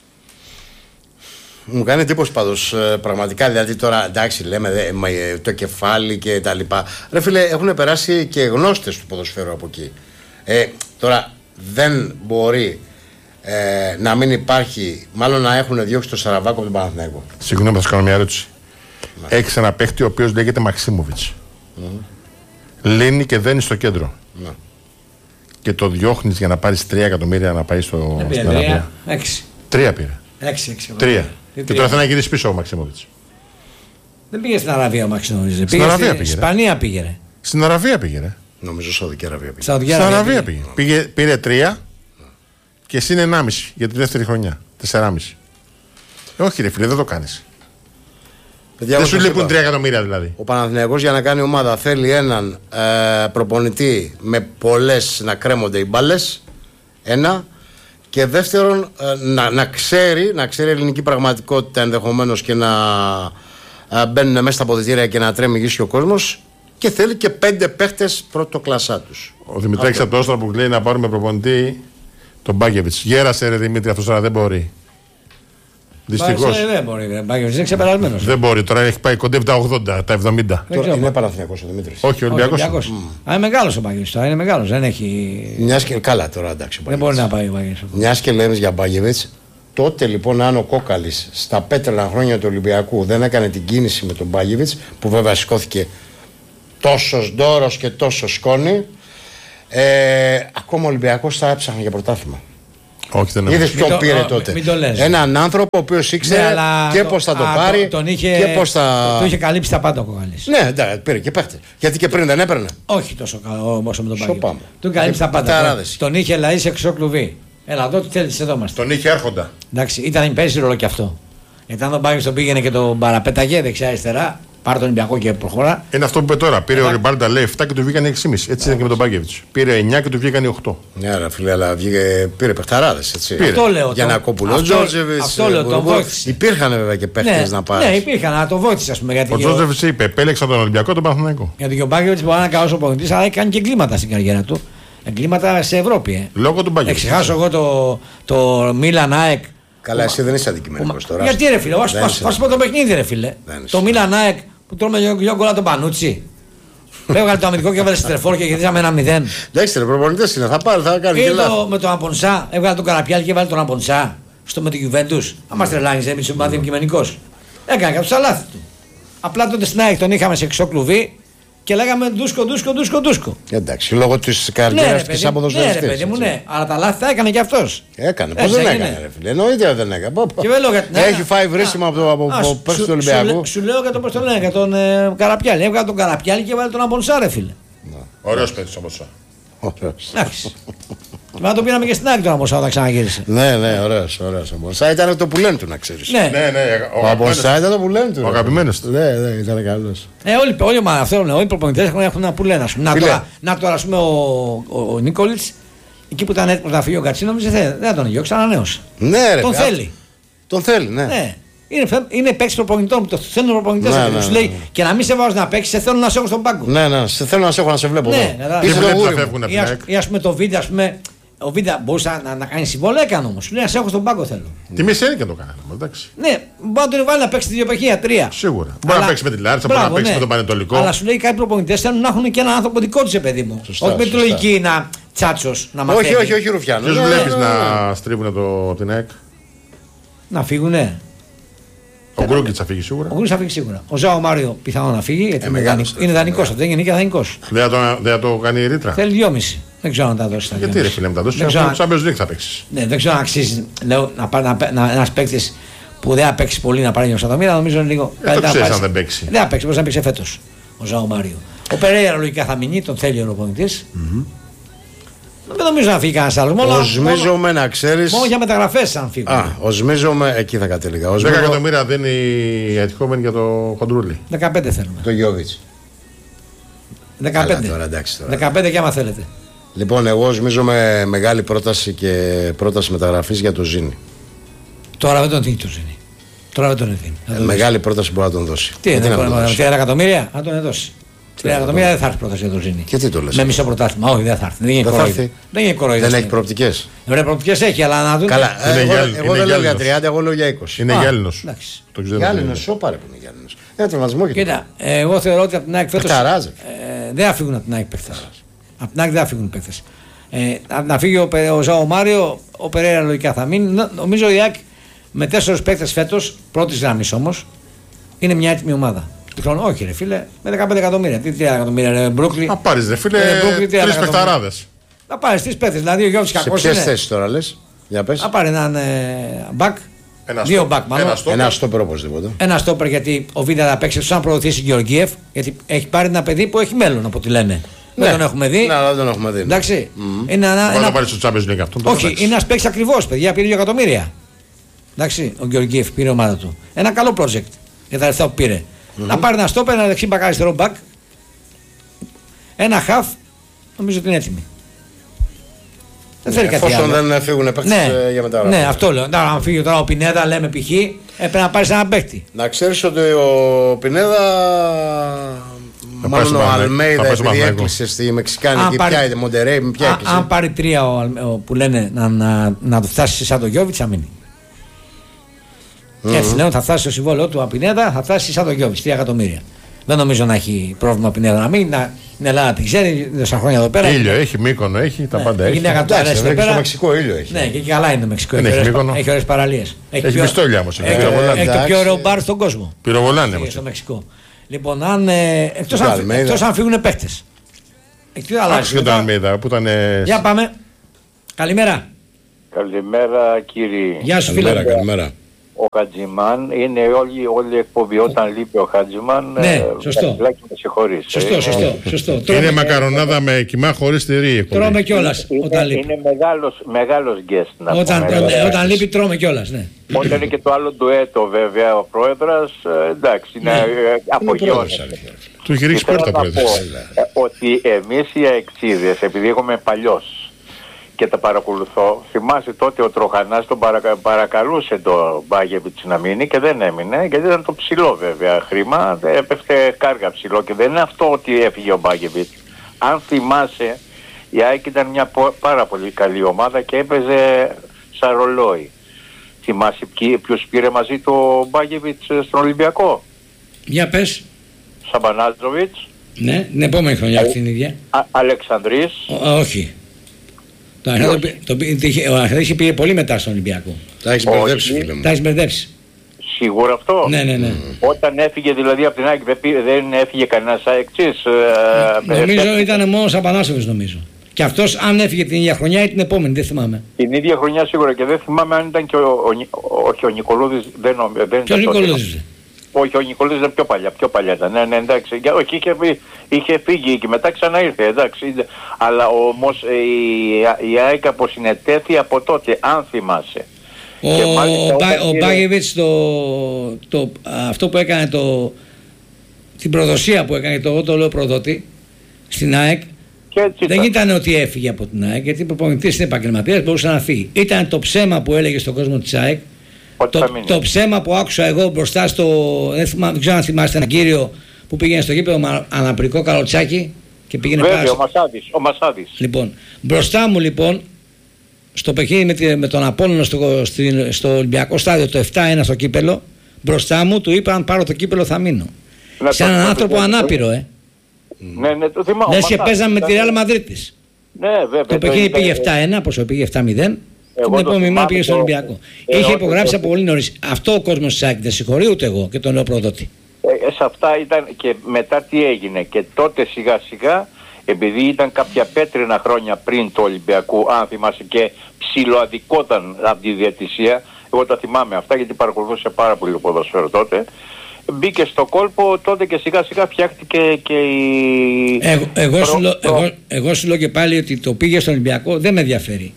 S2: Μου κάνει εντύπωση πάντως ε, πραγματικά, δηλαδή τώρα εντάξει λέμε δε, μα, ε, το κεφάλι και τα λοιπά. Ρε φίλε, έχουν περάσει και γνώστες του ποδοσφαίρου από εκεί. Ε, τώρα δεν μπορεί ε, να μην υπάρχει, μάλλον να έχουν διώξει το Σαραβάκο από τον Παναθηναϊκό.
S3: Συγγνώμη, θα σου κάνω μια ερώτηση. Έχει ένα παίχτη ο οποίο λέγεται Μαξίμοβιτ. Λύνει και δένει στο κέντρο.
S2: Ναι.
S3: Και το διώχνει για να πάρει τρία εκατομμύρια να πάει στο,
S1: Δεν πήρε
S3: στην Αραβία.
S1: τρία, έξι.
S3: Τρία πήρε.
S1: Έξι, έξι.
S3: Τρία.
S1: Τι
S3: Και
S1: τρία?
S3: τώρα θέλει να γυρίσει πίσω ο Μαξίμοβιτ.
S1: Δεν πήγε στην Αραβία ο Μαξινόρης.
S3: Στην
S1: Πήγε
S3: Αραβία
S1: στην
S3: πήγε, ρε.
S1: Ισπανία πήγε. ρε.
S3: Στην Αραβία πήγε. Ρε.
S2: Νομίζω Σαουδική Αραβία πήγε.
S1: Σαουδική
S3: Στην
S1: Αραβία
S3: Αραβία πήγε. πήγε. Πήρε τρία και συν ενάμιση για τη δεύτερη χρονιά. Τεσσεράμιση. Ε, όχι, ρε φίλε, δεν το κάνει.
S2: Παιδιά,
S3: Δεν
S2: όπως
S3: σου
S2: σας
S3: λείπουν
S2: είπα,
S3: τρία εκατομμύρια δηλαδή.
S2: Ο Παναθηναϊκός για να κάνει ομάδα θέλει έναν ε, προπονητή με πολλές να κρέμονται οι μπάλες. Ένα. Και δεύτερον, ε, να, να, ξέρει, να ξέρει ελληνική πραγματικότητα ενδεχομένως και να ε, μπαίνουν μέσα στα αποδυτήρια και να τρέμει γύση ο κόσμος. Και θέλει και πέντε παίχτες πρωτοκλασσά τους.
S3: Ο Δημητράκης από το που λέει να πάρουμε προπονητή τον Μπάκεβιτς. Γέρασε ρε Δημήτρη, αυτός τώρα δεν μπορεί. Δυστυχώς.
S1: Δεν μπορεί. Είναι ξεπερασμένος.
S3: Δεν μπορεί. Τώρα έχει πάει κοντεύει τα ογδόντα, τα εβδομήντα.
S2: Τώρα είναι Παναθηναϊκός ο Δημήτρης.
S3: Όχι, ο Ολυμπιακός.
S1: Mm. Α, είναι μεγάλος ο Μπάγεβιτς. Είναι μεγάλος. Δεν έχει.
S2: Μιας και καλά τώρα, εντάξει.
S1: Δεν μπορεί να πάει ο Μπάγεβιτς.
S2: Μιας και λέμε για Μπάγεβιτς, τότε λοιπόν αν ο Κόκαλης στα πέτρελα χρόνια του Ολυμπιακού δεν έκανε την κίνηση με τον Μπάγεβιτς, που βέβαια σηκώθηκε τόσο ντόρος και τόσο σκόνη, ε, ακόμα ο Ολυμπιακός θα έψαχνε για πρωτάθλημα.
S3: Όχι, δεν
S2: Είδες ποιον πήρε
S1: το,
S2: τότε.
S1: μην το λες.
S2: Έναν άνθρωπο ο οποίος ήξερε
S1: ναι,
S2: και πώς θα το
S1: α,
S2: πάρει
S1: τον είχε,
S2: και πώς θα.
S1: Το είχε καλύψει τα πάντα ο Κόκαλης.
S2: Ναι, ναι, πήρε και παίχτε. Γιατί και πριν δεν έπαιρνε.
S1: Όχι τόσο καλό όσο με τον Μπάγεβιτς. Τον καλύψει τα πάντα.
S2: Ταράδες.
S1: Τον είχε λαεί σε χρυσό κλουβί. Έλα εδώ τι θέλεις, εδώ είμαστε.
S3: Τον είχε έρχοντα.
S1: Εντάξει, ήταν παίζει ρόλο κι αυτό. Γιατί αν τον Μπάγεβιτς τον πήγαινε και τον παραπέταγε δεξιά-αριστερά, πάρε τον Ολυμπιακό και προχωρά.
S3: Είναι αυτό που είπε τώρα. Πήρε ο Ριμπάλντα λέει επτά και του βγήκαν έξι κόμμα πέντε. Έτσι ήταν και με τον Μπάγεβιτς. Πήρε εννιά και του βγήκαν οκτώ.
S2: Ναι, ρε φίλε, αλλά βγήκε, πήρε παιχταράδες.
S1: Αυτό λέω.
S2: Για να κόπουλο Τζόρτζεβιτς.
S1: Αυτό λέω, τον βοήθησε.
S2: Υπήρχαν βέβαια και παίχτες
S1: ναι,
S2: να πάρει.
S1: Ναι, υπήρχαν, αλλά το βοήθησε, α πούμε. Γιατί
S3: Ο Τζόρτζεβιτς είπε: επέλεξα τον Ολυμπιακό, τον Παναθηναϊκό.
S1: Γιατί και ο Μπάγεβιτς μπορεί να είναι καλό οπονητής, αλλά έχει κάνει και εγκλήματα στην καριέρα του. Εγκλήματα σε Ευρώπη. Ε.
S3: Λόγω του Μπάγεβιτς.
S1: Εξεχάσω εγώ το, το Μίλαν ΑΕΚ.
S2: Καλά, εσύ δεν είσαι αντικειμενικός τώρα.
S1: Γιατί ρε φίλε, α πω το παιχνίδι, ρε φίλε. Το Μίλαν ΑΕΚ που τρώμε δυο γκολ τον Πανούτσι. Έβγαλε το αμυντικό και έβαλε στρεφόρ και κερδίσαμε ένα μηδέν.
S2: Εντάξει, ρε προπονητές είναι, θα πάρει, θα κάνει.
S1: Και το, με τον Αμπονσά, έβγαλε τον Καραπιάλ και έβαλε τον Αμπονσά στο με την Γιουβέντους. Αν μα τρελάνει, εμεί είμαστε αντικειμενικό. Έκανε κάποια λάθη του. Απλά τότε στην ΑΕΚ τον είχαμε σε εξώ κλουβί και λέγαμε ντούσκο, ντούσκο, ντούσκο, ντούσκο.
S2: Εντάξει, λόγω τη καριέρα τη αποδοσφαιριστή.
S1: Ναι, ρε παιδί μου, ναι, αλλά τα λάθη τα έκανε και αυτό.
S2: Έκανε, πώ δεν έκανε, ρε φίλε. Εννοείται δεν έκανε. Έχει φάει βρίσιμα από πέρσι του Ολυμπιακού.
S1: Σου λέω για τον πώ τον λένε, για τον Καραπιάλ. Έβγαλε τον Καραπιάλ και έβαλε τον Αμπονσά, ρε φίλε.
S3: Ωραίο παίκτη ο Αμπονσά.
S1: Εντάξει. Μα το πήραμε και στην άκρη του Αμπονσά όταν ξαναγύρισε.
S2: Ναι, ναι, ωραίο, ωραίο. Ο Αμπονσά ήταν το που λένε του, να ξέρει.
S1: Ναι,
S3: ναι,
S2: ο Αμπονσά ήταν το που λένε του.
S3: Ο αγαπημένος του.
S2: Ναι, ναι, ήταν καλό.
S1: Ε, όλοι, όλοι, όλοι, όλοι οι προπονητές έχουν ένα που λένε. Να τώρα, να τώρα, ας πούμε, ο, ο, ο Νίκολιτς, εκεί που ήταν έτοιμος να φύγει ο Γκατσίνο, δεν θα τον διώξει, ανανέωσε.
S2: Ναι, ρε,
S1: τον θέλει.
S2: Τον θέλει, ναι.
S1: ναι. Είναι, είναι παίξει προπονητών που το θέλουν προπονητές.
S2: Ναι,
S1: Ναι,
S2: ναι,
S1: σου
S2: ναι,
S1: λέει
S2: ναι.
S1: και να μην σε βάζω να παίξει, σε θέλω να σε έχω στον πάγκο.
S2: Ναι, ναι, σε θέλω να σε έχω να σε βλέπω.
S1: Ναι,
S2: Ή
S1: α πούμε το βίντεο, α πούμε. Ο Βίντα μπορούσε να, να κάνει συμβόλαιο, έκανε όμω. Σου λέει: σε έχω στον πάγκο θέλω.
S3: Τι μισή και το κάνει, εντάξει.
S1: Ναι, μπορεί να τον βάλει να παίξει δύο παιχνίδια, τρία.
S3: Σίγουρα. Μπορεί να παίξει με τη Λάρισα, μπορεί να παίξει
S1: ναι.
S3: με τον Πανετολικό.
S1: Αλλά σου λέει κάποιοι προπονητέ θέλουν να έχουν και έναν άνθρωπο δικό του, παιδί μου.
S2: Σωστά,
S1: όχι με τη
S2: σωστά.
S1: λογική να τσάτσο να μαθαίνει.
S2: Όχι, όχι, όχι, Ρουφιάνο.
S3: Ποιο
S2: Ναι,
S3: βλέπει
S2: ναι,
S3: να
S2: ναι.
S3: στρίβουν το, την ΑΕΚ.
S1: Να φύγουνε.
S3: Ο Γκρούγκιτ θα φύγει σίγουρα.
S1: Ο Γκρούγκιτ θα φύγει σίγουρα. Ο Ζάο Μάριο πιθανόν να φύγει γιατί
S2: Ε,
S1: είναι
S2: μεγάλος,
S1: δανεικό. Είναι δανεικό αυτό, δεν γεννήκε δανεικό.
S3: Δεν θα το, δεν θα το κάνει η ρήτρα.
S1: Θέλει δυόμιση. Δεν ξέρω αν τα δώσει τα
S3: Γιατί
S1: δυόμιση.
S3: ρε φίλε, με τα δώσει.
S1: Δεν
S3: Το
S1: ξέρω αν-
S3: Champions League θα παίξει.
S1: Ναι, δεν ξέρω αν αξίζει λέω, να πάρει ένα παίκτη που δεν θα παίξει πολύ να πάρει δύο εκατομμύρια. Νομίζω είναι λίγο.
S3: Δεν το ξέρει αν δεν παίξει.
S1: Δεν θα παίξει, μπορεί να παίξει φέτο ο Ζάο Μάριο. Ο Περέιρα λογικά θα μείνει, τον θέλει ο προπονητή. Δεν νομίζω να φύγει κανένα άλλο. Μόνο,
S2: Οσμίζομαι να ξέρει.
S1: μόνο για μεταγραφέ αν φύγουν.
S2: Α, οσμίζομαι, εκεί θα κατέληγα.
S3: δέκα εκατομμύρια δίνει η Αιτχόμενη για το Χοντρούλι.
S1: δεκαπέντε θέλουμε.
S2: Το Γιώβιτ.
S1: δεκαπέντε.
S2: τώρα, εντάξει τώρα.
S1: δεκαπέντε και άμα θέλετε.
S2: Λοιπόν, εγώ οσμίζομαι μεγάλη πρόταση και πρόταση μεταγραφή για το Ζήνη.
S1: Τώρα δεν τον δίνει το Ζήνη. Τώρα δεν τον δίνει.
S2: Ε, μεγάλη πρόταση μπορεί να τον δώσει.
S1: Τι
S2: Γιατί
S1: είναι,
S2: να τον δώσει.
S1: τρία εκατομμύρια, να τον δώσει. τρία εκατομμύρια δεν θα έρθει πρόταση για το Ζήνη.
S2: Και τι το λες.
S1: Με μισό πρωτάθλημα. Όχι, δεν θα έρθει. Δεν είναι
S2: Δεν θα
S1: κορόιδο.
S2: έρθει.
S1: Δεν είναι κορόιδο.
S2: Δεν έχει προοπτικές.
S1: Ωραία, προοπτικές έχει, αλλά να δουν.
S2: Καλά,
S3: Είναι
S2: ε, εγώ,
S3: Γιάννη-
S2: εγώ
S3: είναι
S2: δεν λέω για
S3: Γιάννης.
S2: τριάντα, εγώ λέω για είκοσι.
S3: Είναι
S1: Α,
S3: γυάλινο.
S1: εντάξει.
S3: Το ξέρω.
S2: Γιάννη, σοπάρε που είναι Γιάννη. Ένα τραυματισμό και
S1: Κοίτα, ε, εγώ θεωρώ ότι από την ΑΕΚ φέτος
S2: Παιχταράς.
S1: ε, δεν θα φύγουν από την ΑΕΚ παίκτες. Από την ΑΕΚ δεν θα φύγουν παίκτες. Ε, να φύγει ο, Πε- ο Ζάο Μάριο, ο Περέιρα λογικά θα μείνει. Νο- Νομίζω η ΑΕΚ με τέσσερις παίκτες φέτος, πρώτης γραμμής όμως, είναι μια έτοιμη ομάδα. Του χρόνου, όχι ρε φίλε, με δεκαπέντε εκατομμύρια. Τι τρία εκατομμύρια ρε Μπρούκλι.
S3: Να πάρει ρε φίλε
S1: Ε, Brooklyn, τι
S3: τρει
S1: έκατομμύρια.
S3: παιχταράδε.
S1: Να πάρει τρεις παίκτες, δηλαδή ο Γιώργος
S2: Σε
S1: Κακός
S2: ποιες
S1: είναι.
S2: θέσεις τώρα λες. Για πες.
S1: Να πάρει έναν ε, back,
S3: Ένα
S1: δύο
S3: στόπερ.
S1: back μάλλον.
S3: Ένα στόπερ.
S2: Ένα στόπερ οπωσδήποτε.
S1: Ένα στόπερ γιατί ο Βίντα θα παίξει σαν προωθήσει Γεωργίευ, γιατί έχει πάρει ένα παιδί που έχει μέλλον από ό,τι λένε.
S2: Ναι.
S1: Δεν τον έχουμε δει.
S2: Ναι, αλλά δεν τον έχουμε δει. ναι.
S1: Εντάξει. Είναι ένα,
S3: Μπορεί να
S1: ένα...
S3: πάρει στο Champions League αυτόν. το
S1: Όχι,
S3: εντάξει.
S1: είναι ένα παίκτη ακριβώ, παιδιά. Πήρε δύο εκατομμύρια. Εντάξει, ο Γεωργίευ πήρε η ομάδα του. Ένα καλό project για τα λεφτά που πήρε. Mm-hmm. Να πάρει ένα στόπερ, ένα δεξί μπακ, αριστερό μπακ. Ένα half, νομίζω ότι είναι έτοιμη. Δεν θέλει κάτι
S2: Εφόσον
S1: άλλο.
S2: δεν φύγουν παίκτες
S1: Ναι,
S2: ε, για μεταγραφή.
S1: ναι, αυτό λέω. Να, αν φύγει τώρα ο Πινέδα, λέμε π.χ., ε, πρέπει να πάρει έναν παίκτη.
S2: Να ξέρεις ότι ο Πινέδα,
S3: πάει
S2: μάλλον
S3: στο
S2: ο
S3: Παναθηναϊκό. Θα
S2: Αλμέιδα,
S3: πάει στο
S2: επειδή
S3: Παναθηναϊκό.
S2: έκλεισε στη Μεξικάνικη,
S1: Αν πάρει-
S2: ποια είναι, Μοντερέι, ποια
S1: Α,
S2: έκλεισε.
S1: αν πάρει τρία ο, Αλ- ο- που λένε να, να, να το φτάσει σαν το Γιώβιτς, θα μείνει. Mm-hmm. Έτσι λέω, θα φτάσει στο συμβόλαιο του Απινέδα, θα φτάσει σαν το Γιώβιτς, τρία εκατομμύρια. Δεν νομίζω να έχει πρόβλημα ο Πινέδα να μην. Να, την Ελλάδα την ξέρει, τόσα χρόνια εδώ πέρα.
S3: Ήλιο έχει, Μύκονο έχει, τα
S1: ναι,
S3: πάντα έχει.
S1: Είναι εκατομμύρια εδώ πέρα.
S2: Στο Μεξικό ήλιο έχει.
S1: Ναι, και καλά είναι το Μεξικό.
S3: Δεν έχει Μύκονο.
S1: Έχει ωραίες παραλίες.
S3: Έχει πιστόλια όμως.
S1: Έχει, έχει το πιο ωραίο μπαρ στον κόσμο.
S3: Πυροβολάνε όμως.
S1: Στο Μεξικό. Λοιπόν, αν, ε, εκτός, αν, εκτός αν φύγουν παίχτες.
S3: Άξιο και τον Αλμέιδα που ήταν.
S1: Για πάμε. Καλημέρα.
S6: Καλημέρα κύριε.
S1: Γεια σου φίλε.
S2: Καλημέρα.
S6: Ο Χατζημάν είναι όλη, όλη η εκπομπή. Όταν λείπει ο Χατζημάν.
S1: Ναι,
S6: ε,
S1: σωστό.
S6: Με συγχωρείς.
S1: Σωστό,
S6: ε,
S1: σωστό, σωστό.
S3: Είναι μακαρονάδα με κοιμά χωρίς τυρί.
S1: Τρώμε κιόλας όταν λείπει.
S6: Είναι μεγάλος, μεγάλος guest να
S1: Όταν,
S6: πούμε.
S1: ε, όταν λείπει τρώμε κιόλας, ναι.
S6: Όταν είναι και το άλλο ντουέτο βέβαια ο πρόεδρος, ε, εντάξει, είναι ε, απογειώνεται.
S3: Του έχει ρίξει πόρτα πρόεδρος.
S6: Ότι εμείς οι αεξίδες, επειδή έχουμε παλιός και τα παρακολουθώ, θυμάσαι τότε ο Τροχανάς τον παρακα... παρακαλούσε το Μπάγεβιτς να μείνει και δεν έμεινε, γιατί ήταν το ψηλό βέβαια χρήμα, έπεφτε κάργα ψηλό και δεν είναι αυτό ότι έφυγε ο Μπάγεβιτς. Αν θυμάσαι, η ΑΕΚ ήταν μια πάρα πολύ καλή ομάδα και έπαιζε σαν ρολόι. Θυμάσαι ποιος πήρε μαζί το Μπάγεβιτς στον Ολυμπιακό?
S1: Για πες.
S6: Σαμπανάτζοβιτς.
S1: Ναι, την επόμενη χρονιά την ίδια.
S6: Α, Αλεξανδρής.
S1: Ό, όχι. Το Αρχαδί πήγε πολύ μετά στον Ολυμπιακό.
S2: Τα έχεις μπερδέψει φίλε μου.
S1: Τα έχεις μπερδέψει.
S6: Σίγουρα αυτό.
S1: Ναι, ναι, ναι.
S6: Όταν έφυγε δηλαδή από την ΑΕΚ δεν έφυγε κανένας αεξής.
S1: Νομίζω ήταν μόνο ο Σαμπανάσοβιτς νομίζω. Και αυτός αν έφυγε την ίδια χρονιά ή την επόμενη, δεν θυμάμαι.
S6: Την ίδια χρονιά σίγουρα και δεν θυμάμαι αν ήταν και ο, ο, όχι ο Νικολούδης. Δεν, δεν
S1: Ποιος Νικολούδης?
S6: Όχι, ο Νικολούδης ήταν πιο παλιά, πιο παλιά ήταν. Ναι, ναι, εντάξει. Όχι, είχε, είχε φύγει και μετά ξανά ήρθε, εντάξει. Αλλά όμως η, η ΑΕΚ αποσυνετέθη από τότε, αν θυμάσαι.
S1: Ο, ο, ο Μπάγεβιτς το, το, αυτό που έκανε το, την προδοσία που έκανε, το εγώ το λέω προδότη στην ΑΕΚ, δεν ήταν ότι έφυγε από την ΑΕΚ, γιατί ο προπονητής είναι επαγγελματίας, μπορούσε να φύγει. Ήταν το ψέμα που έλεγε στον κόσμο της ΑΕΚ. Το, το ψέμα που άκουσα εγώ μπροστά στο. Δεν, θυμά, δεν ξέρω αν θυμάστε έναν κύριο που πήγαινε στο γήπεδο με αναπηρικό καλοτσάκι και πήγαινε
S6: Βέβαια,
S1: πάρα.
S6: Ο Μασάδης, ο Μασάδης.
S1: Λοιπόν, μπροστά μου λοιπόν, στο παιχνίδι με, τη, με τον Απόλλωνα στο, στο, στο Ολυμπιακό στάδιο το επτά ένα στο κύπελο, μπροστά μου του είπα: αν πάρω το κύπελο θα μείνω. Να, σε έναν άνθρωπο το, ανάπηρο, ε.
S6: Ναι, ναι, το θυμάμαι.
S1: Λες και παίζαμε με τη Ρεάλ Μαδρίτης.
S6: Ναι, βέβαια.
S1: Το παιχνίδι πήγε επτά ένα, πόσο πήγε επτά μηδέν. Την επόμενη μέρα πήγε στο Ολυμπιακό. Ε, Είχε υπογράψει από πολύ νωρίς. Αυτό ο κόσμος της ΑΕΚ δεν συγχωρεί ούτε εγώ και τον λέω προδότη.
S6: Ε, σε αυτά ήταν και μετά τι έγινε. Και τότε σιγά σιγά, επειδή ήταν κάποια πέτρινα χρόνια πριν το Ολυμπιακού, αν θυμάσαι, και ψιλοαδικόταν από τη διαιτησία, εγώ τα θυμάμαι αυτά γιατί παρακολουθούσα πάρα πολύ το ποδοσφαίρο τότε. Μπήκε στο κόλπο τότε και σιγά σιγά φτιάχτηκε και η...
S1: Εγώ, εγώ, προ... σου, λό, εγώ, εγώ σου λέω και πάλι ότι το πήγε στο Ολυμπιακό δεν με ενδιαφέρει.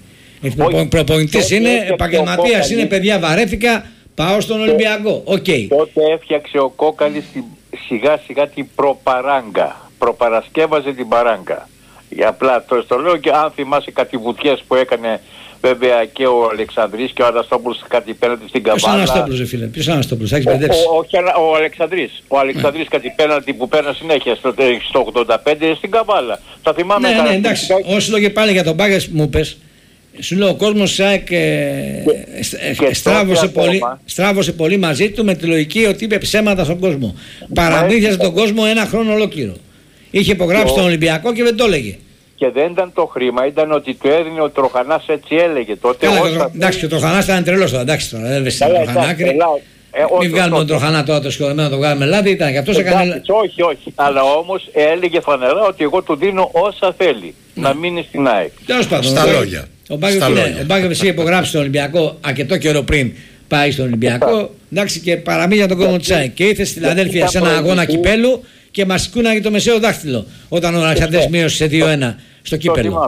S1: Ο προπονητής είναι, επαγγελματίας είναι, παιδιά βαρέθηκα, πάω στον Ολυμπιακό. Οκ. Okay.
S6: Τότε έφτιαξε ο Κόκαλης σιγά σιγά την προπαράγκα. Προπαρασκεύαζε την παράγκα. Για απλά το, το λέω και αν θυμάσαι κάτι βουτιές που έκανε βέβαια και ο Αλεξανδρής και ο Αναστόπουλος κάτι πέναλτι στην Καβάλα.
S1: Ποιος Αναστόπουλος φίλε, ποιος Αναστόπουλος, έχεις μπερδέψει.
S6: Όχι ο Αλεξανδρής, ο Αλεξανδρής κάτι πέναλτι που πέρασε συνέχεια στο, στο ογδόντα πέντε στην Καβάλα. Θα θυμάμαι.
S1: Ναι, ναι, εντάξει, όσο λόγια πάλι για τον Μπάγκας που μου πες. Σου λέω ο κόσμος ΣΑΕΚ ε, ε, στράβωσε, πολύ, στράβωσε πολύ μαζί του με τη λογική ότι είπε ψέματα στον κόσμο. Παραμύθιασε τον κόσμο ένα χρόνο ολόκληρο. Είχε υπογράψει τον Ολυμπιακό και δεν το έλεγε.
S6: Και δεν ήταν το χρήμα, ήταν ότι του έδινε ο Τροχανάς, έτσι έλεγε τότε.
S1: Καλά, όσα... Εντάξει, και ο Τροχανάς ήταν τρελός τώρα, εντάξει τώρα, δεν βρίσκεται τον Τροχανά άκρη. Ε, μην βγάλουμε τον Τροχανά τώρα το σκοτωμένο, το βγάλουμε λάδι, ήταν και αυτός έκανε...
S6: Όχι, όχι, αλλά όμως έλεγε φανερά ότι εγώ του δίνω όσα θέλει, να μείνει στην ΑΕΚ.
S1: Τέλος πάντων,
S2: στα λόγια.
S1: Ο Μπάγκεβιτς είχε υπογράψει τον Ολυμπιακό αρκετό καιρό πριν πάει στον Ολυμπιακό, εντάξει, και παραμίλια τον κόσμο της ΑΕΚ. Και ήρθε στη Φιλαδέλφια σε ένα αγώνα κυπέλου και μας κούναγε το μεσαίο δάχτυλο όταν ο Αλεξανδρής μείωσε σε δύο ένα στο κύπελο.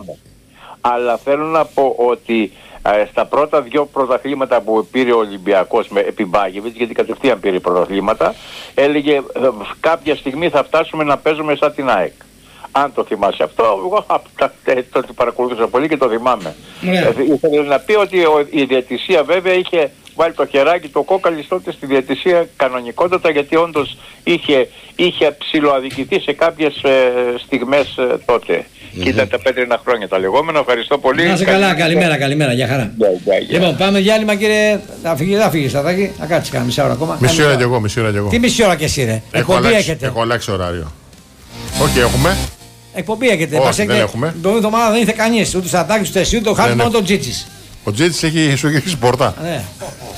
S6: Αλλά θέλω να πω ότι ε, στα πρώτα δύο πρωταθλήματα που πήρε ο Ολυμπιακός με επί Μπάγεβιτς, γιατί κατευθείαν πήρε πρωταθλήματα, έλεγε ε, κάποια στιγμή θα φτάσουμε να παίζουμε σαν την ΑΕΚ. Αν το θυμάσαι αυτό, εγώ το παρακολουθούσα πολύ και το θυμάμαι. Ε, ήθελε να πει ότι ο, η διαιτησία βέβαια είχε βάλει το χεράκι το Κόκαλης τότε στη διαιτησία κανονικότατα, γιατί όντως είχε, είχε ψιλοαδικηθεί σε κάποιες ε, στιγμές ε, τότε. Mm-hmm. Και ήταν τα πέτρινα χρόνια τα λεγόμενα. Ευχαριστώ πολύ.
S1: Να είσαι καλά, καλημέρα, καλημέρα, για χαρά.
S6: Yeah, yeah, yeah.
S1: Λοιπόν, πάμε διάλειμμα, κύριε. Θα φύγει, θα φύγει, θα φύγει. Θα κάτσει κανένα μισή ώρα ακόμα.
S3: Μισή ώρα κι εγώ, μισή ώρα κι εγώ.
S1: Τι μισή ώρα κι εσύ, ρε.
S3: Έχω
S1: Εκπομπή
S3: αλλάξει,
S1: έχετε.
S3: έχω αλλάξει ωράριο. Όχι, έχουμε.
S1: Εκπομπή έχετε.
S3: Όχι,
S1: Μας
S3: δεν
S1: έχετε...
S3: έχουμε.
S1: Την προηγούμενη εβδομάδα δεν ήρθε κανεί. Ούτε Σατάκη, ούτε εσύ, ούτε ο Χάρη, μόνο τον Τζίτσι.
S3: Ο Τζίτης έχει σου έχει πόρτα.
S1: Ναι.